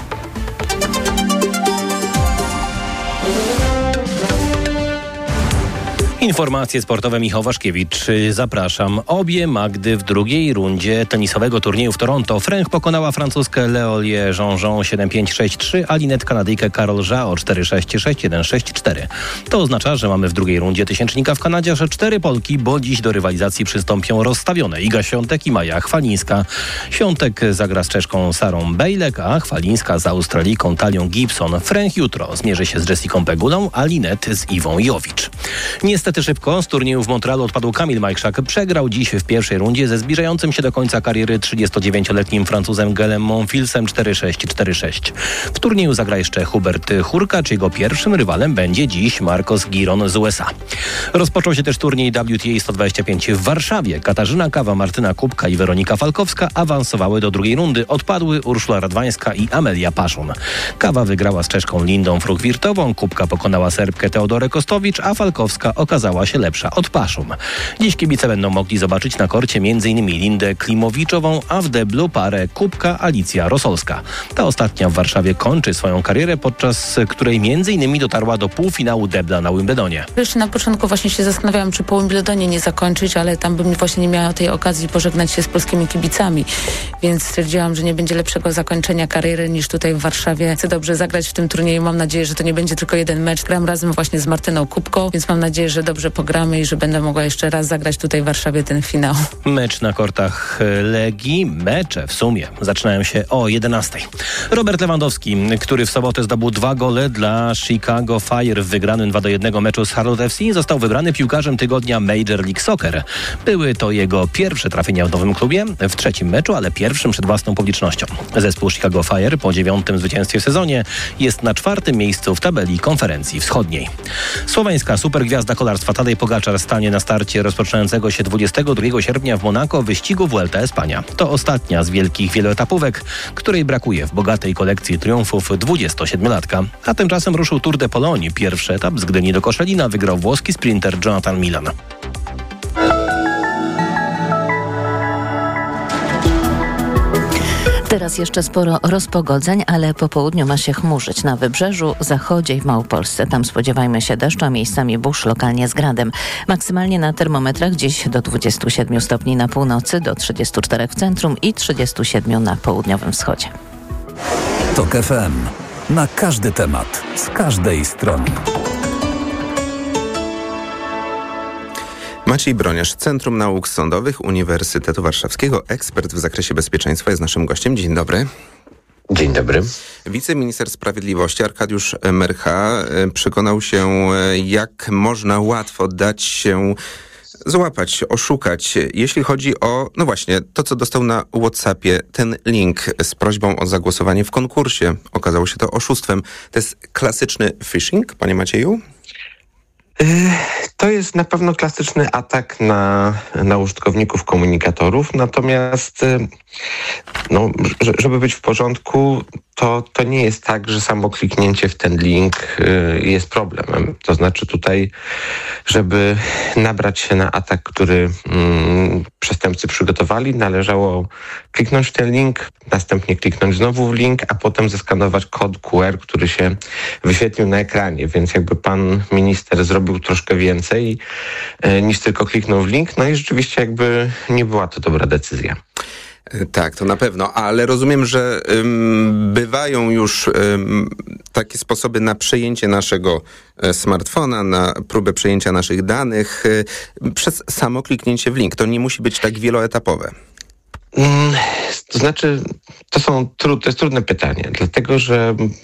Informacje sportowe, Michał Waszkiewicz. Zapraszam. Obie Magdy w drugiej rundzie tenisowego turnieju w Toronto. Fręch pokonała francuskę Leolię Jean-Jean siedem pięć sześć trzy, a Linette Kanadyjkę Carol Zhao cztery sześć sześć jeden sześć cztery. To oznacza, że mamy w drugiej rundzie tysięcznika w Kanadzie, że cztery Polki, bo dziś do rywalizacji przystąpią rozstawione Iga Świątek i Maja Chwalińska. Świątek zagra z Czeszką Sarą Bejlek, a Chwalińska z Australijką Talią Gibson. Fręch jutro zmierzy się z Jessicą Pegulą, a Linette z Iwą Jowicz. Niestety szybko z turnieju w Montrealu odpadł Kamil Majchrzak. Przegrał dziś w pierwszej rundzie ze zbliżającym się do końca kariery trzydziestodziewięcioletnim Francuzem Gelem Monfilsem cztery sześć cztery sześć. W turnieju zagra jeszcze Hubert Hurkacz. Jego pierwszym rywalem będzie dziś Marcos Giron z U S A. Rozpoczął się też turniej W T A sto dwadzieścia pięć w Warszawie. Katarzyna Kawa, Martyna Kubka i Weronika Falkowska awansowały do drugiej rundy. Odpadły Urszula Radwańska i Amelia Paszun. Kawa wygrała z Czeszką Lindą Fruchwirtową, Kubka pokonała Serbkę Teodorę Kostowicz, a Falkowska okazała się lepsza od Paszum. Dziś kibice będą mogli zobaczyć na korcie m.in. Lindę Klimowiczową, a w deblu parę Kubka Alicja Rosolska. Ta ostatnia w Warszawie kończy swoją karierę, podczas której m.in. dotarła do półfinału debla na Wimbledonie. Jeszcze na początku właśnie się zastanawiałam, czy po Wimbledonie nie zakończyć, ale tam bym właśnie nie miała tej okazji pożegnać się z polskimi kibicami, więc stwierdziłam, że nie będzie lepszego zakończenia kariery niż tutaj w Warszawie. Chcę dobrze zagrać w tym turnieju. Mam nadzieję, że to nie będzie tylko jeden mecz. Gram razem właśnie z Martyną Kubką, więc mam nadzieję, że dobrze pogramy i że będę mogła jeszcze raz zagrać tutaj w Warszawie ten finał. Mecz na kortach Legii. Mecze w sumie zaczynają się o jedenastej. Robert Lewandowski, który w sobotę zdobył dwa gole dla Chicago Fire w wygranym dwa do jednego meczu z Charlotte F C, został wybrany piłkarzem tygodnia Major League Soccer. Były to jego pierwsze trafienia w nowym klubie, w trzecim meczu, ale pierwszym przed własną publicznością. Zespół Chicago Fire po dziewiątym zwycięstwie w sezonie jest na czwartym miejscu w tabeli konferencji wschodniej. Słoweńska supergwiazda kolarstwa Tadej Pogaczar stanie na starcie rozpoczynającego się dwudziestego drugiego sierpnia w Monako wyścigu Vuelta Espania. To ostatnia z wielkich wieloetapówek, której brakuje w bogatej kolekcji triumfów dwudziestosiedmiolatka. A tymczasem ruszył Tour de Pologne. Pierwszy etap z Gdyni do Koszalina wygrał włoski sprinter Jonathan Milan. Teraz jeszcze sporo rozpogodzeń, ale po południu ma się chmurzyć na wybrzeżu, zachodzie i w Małopolsce. Tam spodziewajmy się deszczu, a miejscami burz, lokalnie z gradem. Maksymalnie na termometrach dziś do dwudziestu siedmiu stopni na północy, do trzydziestu czterech w centrum i trzydziestu siedmiu na południowym wschodzie. TOK F M. Na każdy temat, z każdej strony. Maciej Broniarz, Centrum Nauk Sądowych Uniwersytetu Warszawskiego, ekspert w zakresie bezpieczeństwa, jest naszym gościem. Dzień dobry. Dzień dobry. Wiceminister Sprawiedliwości Arkadiusz Myrcha przekonał się, jak można łatwo dać się złapać, oszukać, jeśli chodzi o, no właśnie, to co dostał na WhatsAppie, ten link z prośbą o zagłosowanie w konkursie. Okazało się to oszustwem. To jest klasyczny phishing, panie Macieju? To jest na pewno klasyczny atak na, na użytkowników komunikatorów, natomiast no, żeby być w porządku, to, to nie jest tak, że samo kliknięcie w ten link jest problemem. To znaczy tutaj, żeby nabrać się na atak, który mm, przestępcy przygotowali, należało kliknąć w ten link, następnie kliknąć znowu w link, a potem zeskanować kod Q R, który się wyświetlił na ekranie. Więc jakby pan minister zrobił troszkę więcej e, niż tylko kliknął w link, no i rzeczywiście jakby nie była to dobra decyzja. Tak, to na pewno, ale rozumiem, że ym, bywają już ym, takie sposoby na przejęcie naszego e, smartfona, na próbę przejęcia naszych danych y, przez samo kliknięcie w link. To nie musi być tak wieloetapowe. Mm, to znaczy, to są tru- to jest trudne pytanie, dlatego że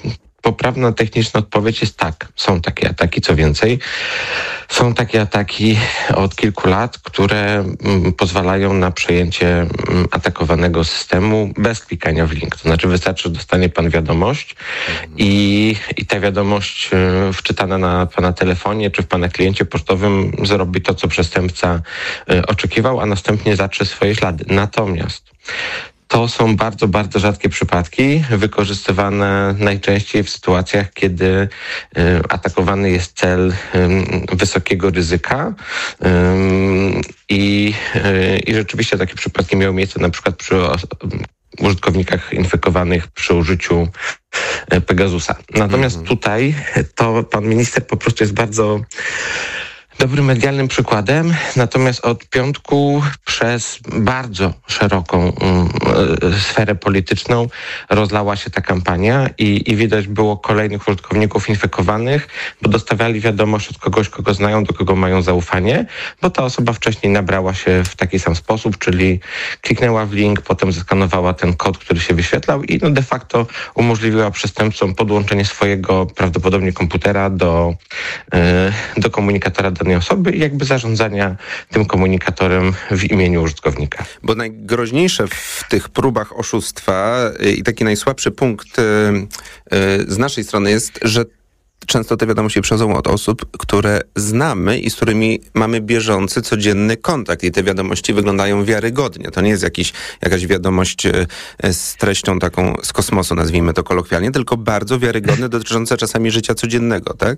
poprawna techniczna odpowiedź jest tak. Są takie ataki, co więcej. Są takie ataki od kilku lat, które mm, pozwalają na przejęcie mm, atakowanego systemu bez klikania w link. To znaczy wystarczy, że dostanie pan wiadomość i, i ta wiadomość y, wczytana na pana telefonie czy w pana kliencie pocztowym zrobi to, co przestępca y, oczekiwał, a następnie zatrze swoje ślady. Natomiast to są bardzo, bardzo rzadkie przypadki, wykorzystywane najczęściej w sytuacjach, kiedy y, atakowany jest cel y, wysokiego ryzyka y, i, y, i rzeczywiście takie przypadki miały miejsce na przykład przy os- użytkownikach infekowanych przy użyciu Pegasusa. Natomiast mm. tutaj to pan minister po prostu jest bardzo dobrym medialnym przykładem, natomiast od piątku przez bardzo szeroką y, sferę polityczną rozlała się ta kampania i, i widać było kolejnych użytkowników infekowanych, bo dostawali wiadomość od kogoś, kogo znają, do kogo mają zaufanie, bo ta osoba wcześniej nabrała się w taki sam sposób, czyli kliknęła w link, potem zeskanowała ten kod, który się wyświetlał i no de facto umożliwiła przestępcom podłączenie swojego prawdopodobnie komputera do, y, do komunikatora danej osoby i jakby zarządzania tym komunikatorem w imieniu użytkownika. Bo najgroźniejsze w tych próbach oszustwa i taki najsłabszy punkt z naszej strony jest, że często te wiadomości przychodzą od osób, które znamy i z którymi mamy bieżący, codzienny kontakt i te wiadomości wyglądają wiarygodnie. To nie jest jakiś, jakaś wiadomość z treścią taką z kosmosu, nazwijmy to kolokwialnie, tylko bardzo wiarygodne, dotyczące czasami życia codziennego, tak?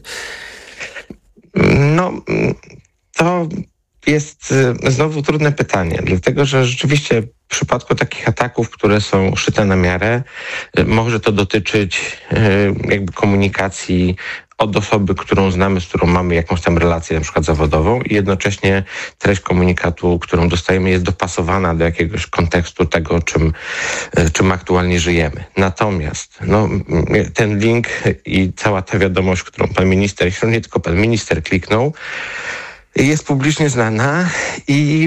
No, to jest znowu trudne pytanie, dlatego że rzeczywiście w przypadku takich ataków, które są szyte na miarę, może to dotyczyć jakby komunikacji od osoby, którą znamy, z którą mamy jakąś tam relację, na przykład zawodową i jednocześnie treść komunikatu, którą dostajemy, jest dopasowana do jakiegoś kontekstu tego, czym, czym aktualnie żyjemy. Natomiast no, ten link i cała ta wiadomość, którą pan minister, zresztą nie tylko pan minister kliknął, jest publicznie znana i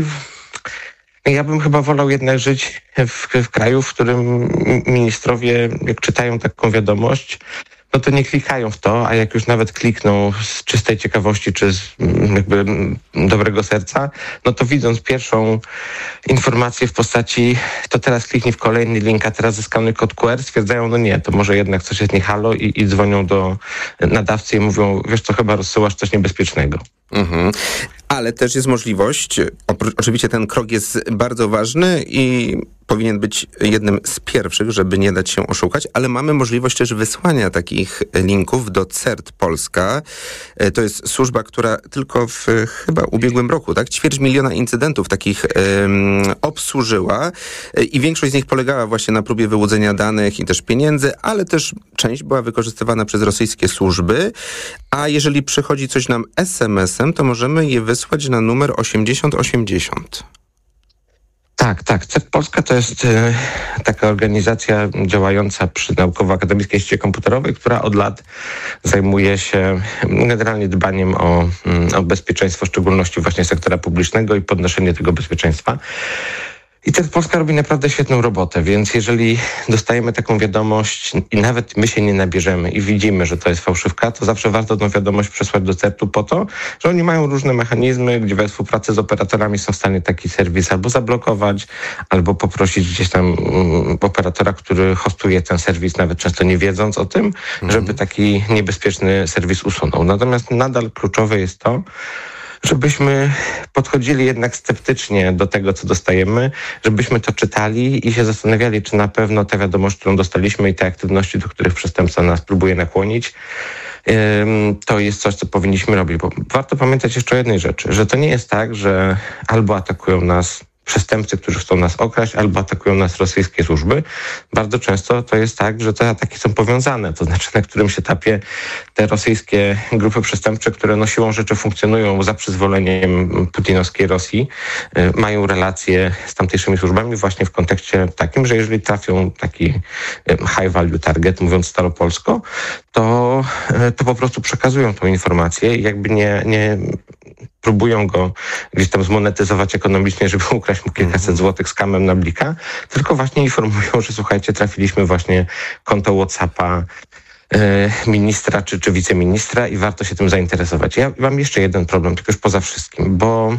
ja bym chyba wolał jednak żyć w, w kraju, w którym ministrowie, jak czytają taką wiadomość, no to nie klikają w to, a jak już nawet klikną z czystej ciekawości czy z jakby dobrego serca, no to widząc pierwszą informację w postaci to teraz kliknij w kolejny link, a teraz zeskanuj kod Q R, stwierdzają, no nie, to może jednak coś jest nie halo i, i dzwonią do nadawcy i mówią, wiesz co, chyba rozsyłasz coś niebezpiecznego. Mhm. Ale też jest możliwość, oczywiście ten krok jest bardzo ważny i powinien być jednym z pierwszych, żeby nie dać się oszukać, ale mamy możliwość też wysłania takich linków do C E R T Polska. To jest służba, która tylko w chyba ubiegłym roku, tak, ćwierć miliona incydentów takich um, obsłużyła i większość z nich polegała właśnie na próbie wyłudzenia danych i też pieniędzy, ale też część była wykorzystywana przez rosyjskie służby, a jeżeli przychodzi coś nam es em esem, to możemy je wysłać na numer osiemdziesiąt osiemdziesiąt. Tak, tak. C E R T Polska to jest y, taka organizacja działająca przy Naukowo-Akademickiej Instytucie Komputerowej, która od lat zajmuje się generalnie dbaniem o, o bezpieczeństwo, w szczególności właśnie sektora publicznego i podnoszenie tego bezpieczeństwa. I C E R T Polska robi naprawdę świetną robotę, więc jeżeli dostajemy taką wiadomość i nawet my się nie nabierzemy i widzimy, że to jest fałszywka, to zawsze warto tą wiadomość przesłać do C E R T-u po to, że oni mają różne mechanizmy, gdzie we współpracy z operatorami są w stanie taki serwis albo zablokować, albo poprosić gdzieś tam um, operatora, który hostuje ten serwis, nawet często nie wiedząc o tym, mhm. żeby taki niebezpieczny serwis usunął. Natomiast nadal kluczowe jest to, żebyśmy podchodzili jednak sceptycznie do tego, co dostajemy, żebyśmy to czytali i się zastanawiali, czy na pewno ta wiadomość, którą dostaliśmy i te aktywności, do których przestępca nas próbuje nakłonić, to jest coś, co powinniśmy robić. Bo warto pamiętać jeszcze o jednej rzeczy, że to nie jest tak, że albo atakują nas przestępcy, którzy chcą nas okraść, albo atakują nas rosyjskie służby. Bardzo często to jest tak, że te ataki są powiązane, to znaczy na którymś etapie te rosyjskie grupy przestępcze, które no siłą rzeczy funkcjonują za przyzwoleniem putinowskiej Rosji, y, mają relacje z tamtejszymi służbami właśnie w kontekście takim, że jeżeli trafią taki y, high value target, mówiąc staropolsko, to, y, to po prostu przekazują tą informację i jakby nie, nie próbują go gdzieś tam zmonetyzować ekonomicznie, żeby ukraść mu kilkaset złotych z kamem na blika, tylko właśnie informują, że słuchajcie, trafiliśmy właśnie konto WhatsAppa ministra czy, czy wiceministra i warto się tym zainteresować. Ja mam jeszcze jeden problem, tylko już poza wszystkim, bo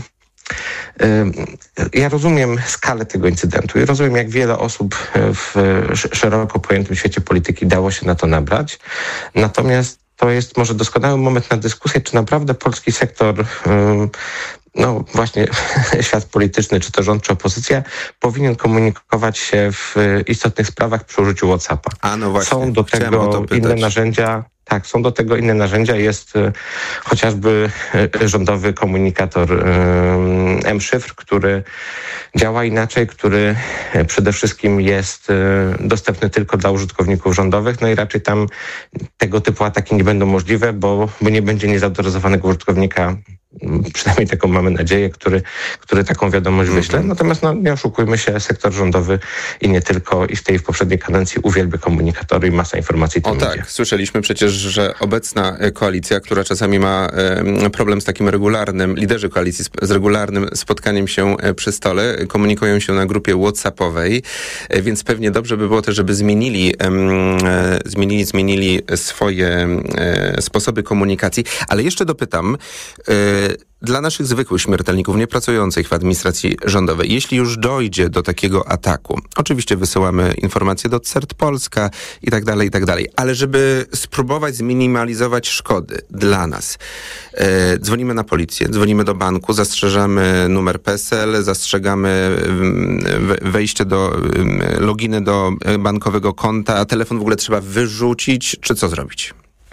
ja rozumiem skalę tego incydentu i rozumiem, jak wiele osób w szeroko pojętym świecie polityki dało się na to nabrać. Natomiast to jest może doskonały moment na dyskusję, czy naprawdę polski sektor, no właśnie świat polityczny, czy to rząd, czy opozycja, powinien komunikować się w istotnych sprawach przy użyciu WhatsAppa. A no właśnie, są do tego inne narzędzia. Tak, są do tego inne narzędzia. Jest y, chociażby y, rządowy komunikator y, M-Szyfr, który działa inaczej, który y, przede wszystkim jest y, dostępny tylko dla użytkowników rządowych, no i raczej tam tego typu ataki nie będą możliwe, bo, bo nie będzie niezautoryzowanego użytkownika, przynajmniej taką mamy nadzieję, który, który taką wiadomość wyśle. Natomiast no, nie oszukujmy się, sektor rządowy i nie tylko, i w tej w poprzedniej kadencji uwielbia komunikatory i masa informacji tam O tak, idzie. słyszeliśmy przecież, że obecna koalicja, która czasami ma e, problem z takim regularnym, liderzy koalicji z, z regularnym spotkaniem się przy stole, komunikują się na grupie WhatsAppowej, e, więc pewnie dobrze by było też, żeby zmienili, e, zmienili, zmienili swoje e, sposoby komunikacji. Ale jeszcze dopytam, e, dla naszych zwykłych śmiertelników, nie pracujących w administracji rządowej, jeśli już dojdzie do takiego ataku, oczywiście wysyłamy informacje do C E R T Polska i tak dalej, i tak dalej, ale żeby spróbować zminimalizować szkody dla nas, e, dzwonimy na policję, dzwonimy do banku, zastrzeżamy numer PESEL, zastrzegamy wejście do, loginy do bankowego konta, a telefon w ogóle trzeba wyrzucić, czy co zrobić?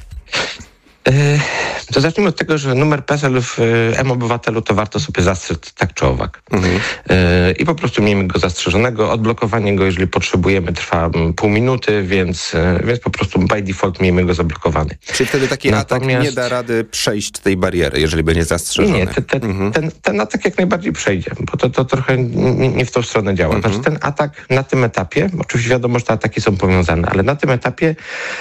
To zacznijmy od tego, że numer PESEL w M-Obywatelu to warto sobie zastrzec tak czy owak. Mhm. I po prostu miejmy go zastrzeżonego. Odblokowanie go, jeżeli potrzebujemy, trwa pół minuty, więc, więc po prostu by default miejmy go zablokowany. Czyli wtedy taki Natomiast... atak nie da rady przejść tej bariery, jeżeli będzie zastrzeżony? Nie, te, te, mhm. ten, ten atak jak najbardziej przejdzie, bo to, to trochę nie, nie w tą stronę działa. Mhm. Znaczy ten atak na tym etapie, oczywiście wiadomo, że te ataki są powiązane, ale na tym etapie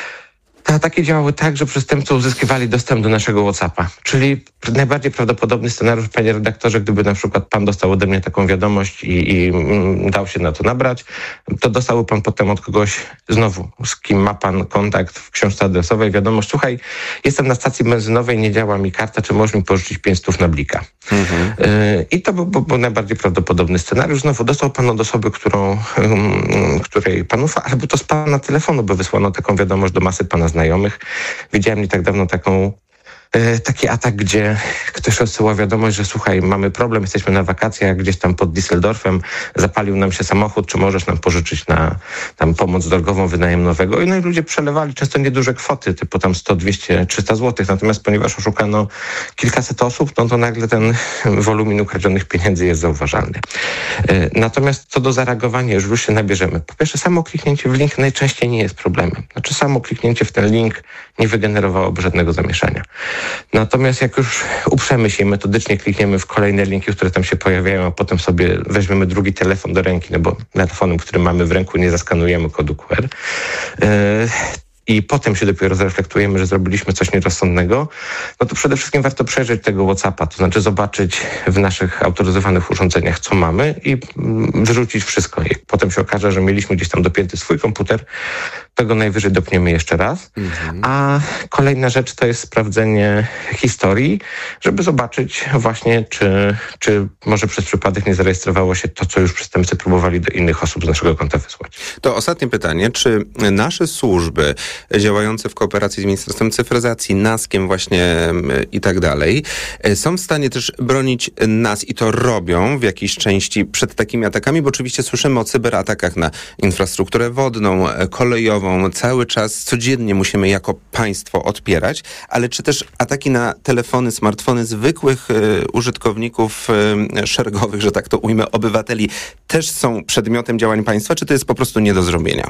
te ataki działały tak, że przestępcy uzyskiwali dostęp do naszego WhatsAppa. Czyli najbardziej prawdopodobny scenariusz, panie redaktorze, gdyby na przykład pan dostał ode mnie taką wiadomość i, i mm, dał się na to nabrać, to dostałby pan potem od kogoś znowu, z kim ma pan kontakt w książce adresowej, wiadomość: słuchaj, jestem na stacji benzynowej, nie działa mi karta, czy możesz mi pożyczyć pięć stów na blika? Mhm. Y, I to był, był, był najbardziej prawdopodobny scenariusz. Znowu dostał pan od osoby, którą, um, której pan ufa, albo to z pana telefonu by wysłano taką wiadomość do masy pana znajomych. Widziałem nie tak dawno taką taki atak, gdzie ktoś rozsyła wiadomość, że słuchaj, mamy problem, jesteśmy na wakacjach gdzieś tam pod Düsseldorfem, zapalił nam się samochód, czy możesz nam pożyczyć na tam pomoc drogową, wynajem nowego? I no i ludzie przelewali często nieduże kwoty, typu tam sto, dwieście, trzysta złotych, natomiast ponieważ oszukano kilkaset osób, no to nagle ten wolumin ukradzionych pieniędzy jest zauważalny. Natomiast co do zareagowania, już już się nabierzemy. Po pierwsze, samo kliknięcie w link najczęściej nie jest problemem. Znaczy samo kliknięcie w ten link nie wygenerowałoby żadnego zamieszania. Natomiast jak już uprzemy się i metodycznie klikniemy w kolejne linki, które tam się pojawiają, a potem sobie weźmiemy drugi telefon do ręki, no bo telefonem, który mamy w ręku, nie zaskanujemy kodu Q R, yy, i potem się dopiero zreflektujemy, że zrobiliśmy coś nierozsądnego, no to przede wszystkim warto przejrzeć tego WhatsAppa, to znaczy zobaczyć w naszych autoryzowanych urządzeniach, co mamy i wyrzucić wszystko. Jak potem się okaże, że mieliśmy gdzieś tam dopięty swój komputer, to go najwyżej dopniemy jeszcze raz. Mhm. A kolejna rzecz to jest sprawdzenie historii, żeby zobaczyć właśnie, czy, czy może przez przypadek nie zarejestrowało się to, co już przestępcy próbowali do innych osób z naszego konta wysłać. To ostatnie pytanie. Czy nasze służby działające w kooperacji z Ministerstwem Cyfryzacji, NASK-iem właśnie i tak dalej, są w stanie też bronić nas i to robią w jakiejś części przed takimi atakami? Bo oczywiście słyszymy o cyberatakach na infrastrukturę wodną, kolejową, cały czas, codziennie musimy jako państwo odpierać, ale czy też ataki na telefony, smartfony zwykłych y, użytkowników y, szeregowych, że tak to ujmę, obywateli, też są przedmiotem działań państwa, czy to jest po prostu nie do zrobienia?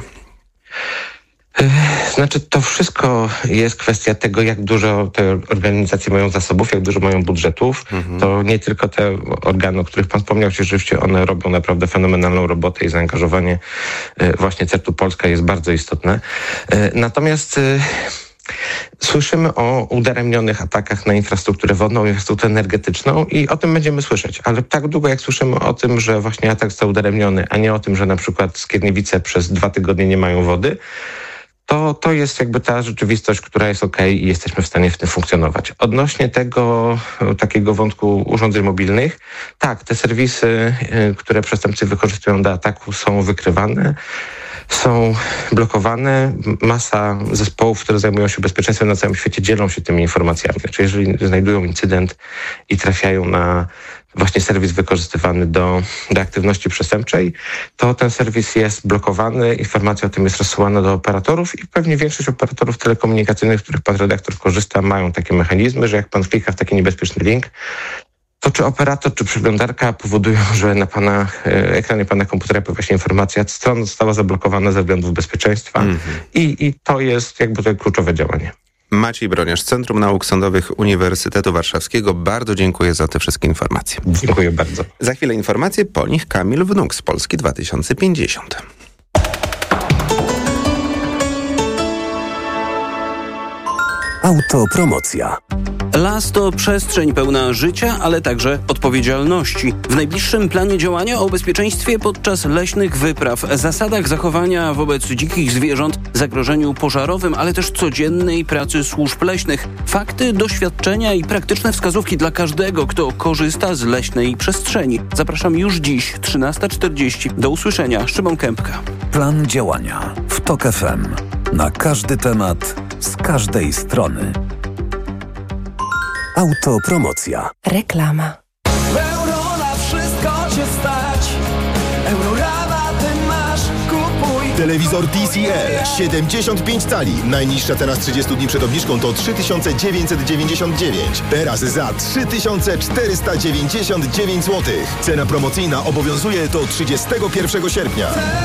Znaczy, to wszystko jest kwestia tego, jak dużo te organizacje mają zasobów, jak dużo mają budżetów. Mhm. To nie tylko te organy, o których pan wspomniał, rzeczywiście one robią naprawdę fenomenalną robotę i zaangażowanie właśnie C E R T-u Polska jest bardzo istotne. Natomiast słyszymy o udaremnionych atakach na infrastrukturę wodną, infrastrukturę energetyczną i o tym będziemy słyszeć. Ale tak długo, jak słyszymy o tym, że właśnie atak został udaremniony, a nie o tym, że na przykład Skierniewice przez dwa tygodnie nie mają wody, To, to jest jakby ta rzeczywistość, która jest okej i jesteśmy w stanie w tym funkcjonować. Odnośnie tego takiego wątku urządzeń mobilnych, tak, te serwisy, które przestępcy wykorzystują do ataku, są wykrywane, są blokowane. Masa zespołów, które zajmują się bezpieczeństwem na całym świecie, dzielą się tymi informacjami. Znaczy, jeżeli znajdują incydent i trafiają na właśnie serwis wykorzystywany do, do aktywności przestępczej, to ten serwis jest blokowany, informacja o tym jest rozsyłana do operatorów i pewnie większość operatorów telekomunikacyjnych, z których pan redaktor korzysta, mają takie mechanizmy, że jak pan klika w taki niebezpieczny link, to czy operator, czy przeglądarka powodują, że na pana e, ekranie pana komputera pojawia się informacja, strona została zablokowana ze względów bezpieczeństwa mm-hmm. I, i to jest jakby to kluczowe działanie. Maciej Broniarz, Centrum Nauk Sądowych Uniwersytetu Warszawskiego. Bardzo dziękuję za te wszystkie informacje. Dziękuję bardzo. Za chwilę informacje, po nich Kamil Wnuk z Polski dwa tysiące pięćdziesiąt. Autopromocja. Las to przestrzeń pełna życia, ale także odpowiedzialności. W najbliższym planie działania o bezpieczeństwie podczas leśnych wypraw, zasadach zachowania wobec dzikich zwierząt, zagrożeniu pożarowym, ale też codziennej pracy służb leśnych. Fakty, doświadczenia i praktyczne wskazówki dla każdego, kto korzysta z leśnej przestrzeni. Zapraszam już dziś, trzynasta czterdzieści. Do usłyszenia. Szymon Kępka. Plan działania w TOK F M. Na każdy temat, z każdej strony. Autopromocja. Reklama. Euro na wszystko cię stać. Eurorabaty masz, kupuj. Telewizor T C L siedemdziesiąt pięć cali. Najniższa teraz trzydzieści dni przed obniżką to trzy tysiące dziewięćset dziewięćdziesiąt dziewięć. Teraz za trzy tysiące czterysta dziewięćdziesiąt dziewięć złotych. Cena promocyjna obowiązuje do trzydziestego pierwszego sierpnia.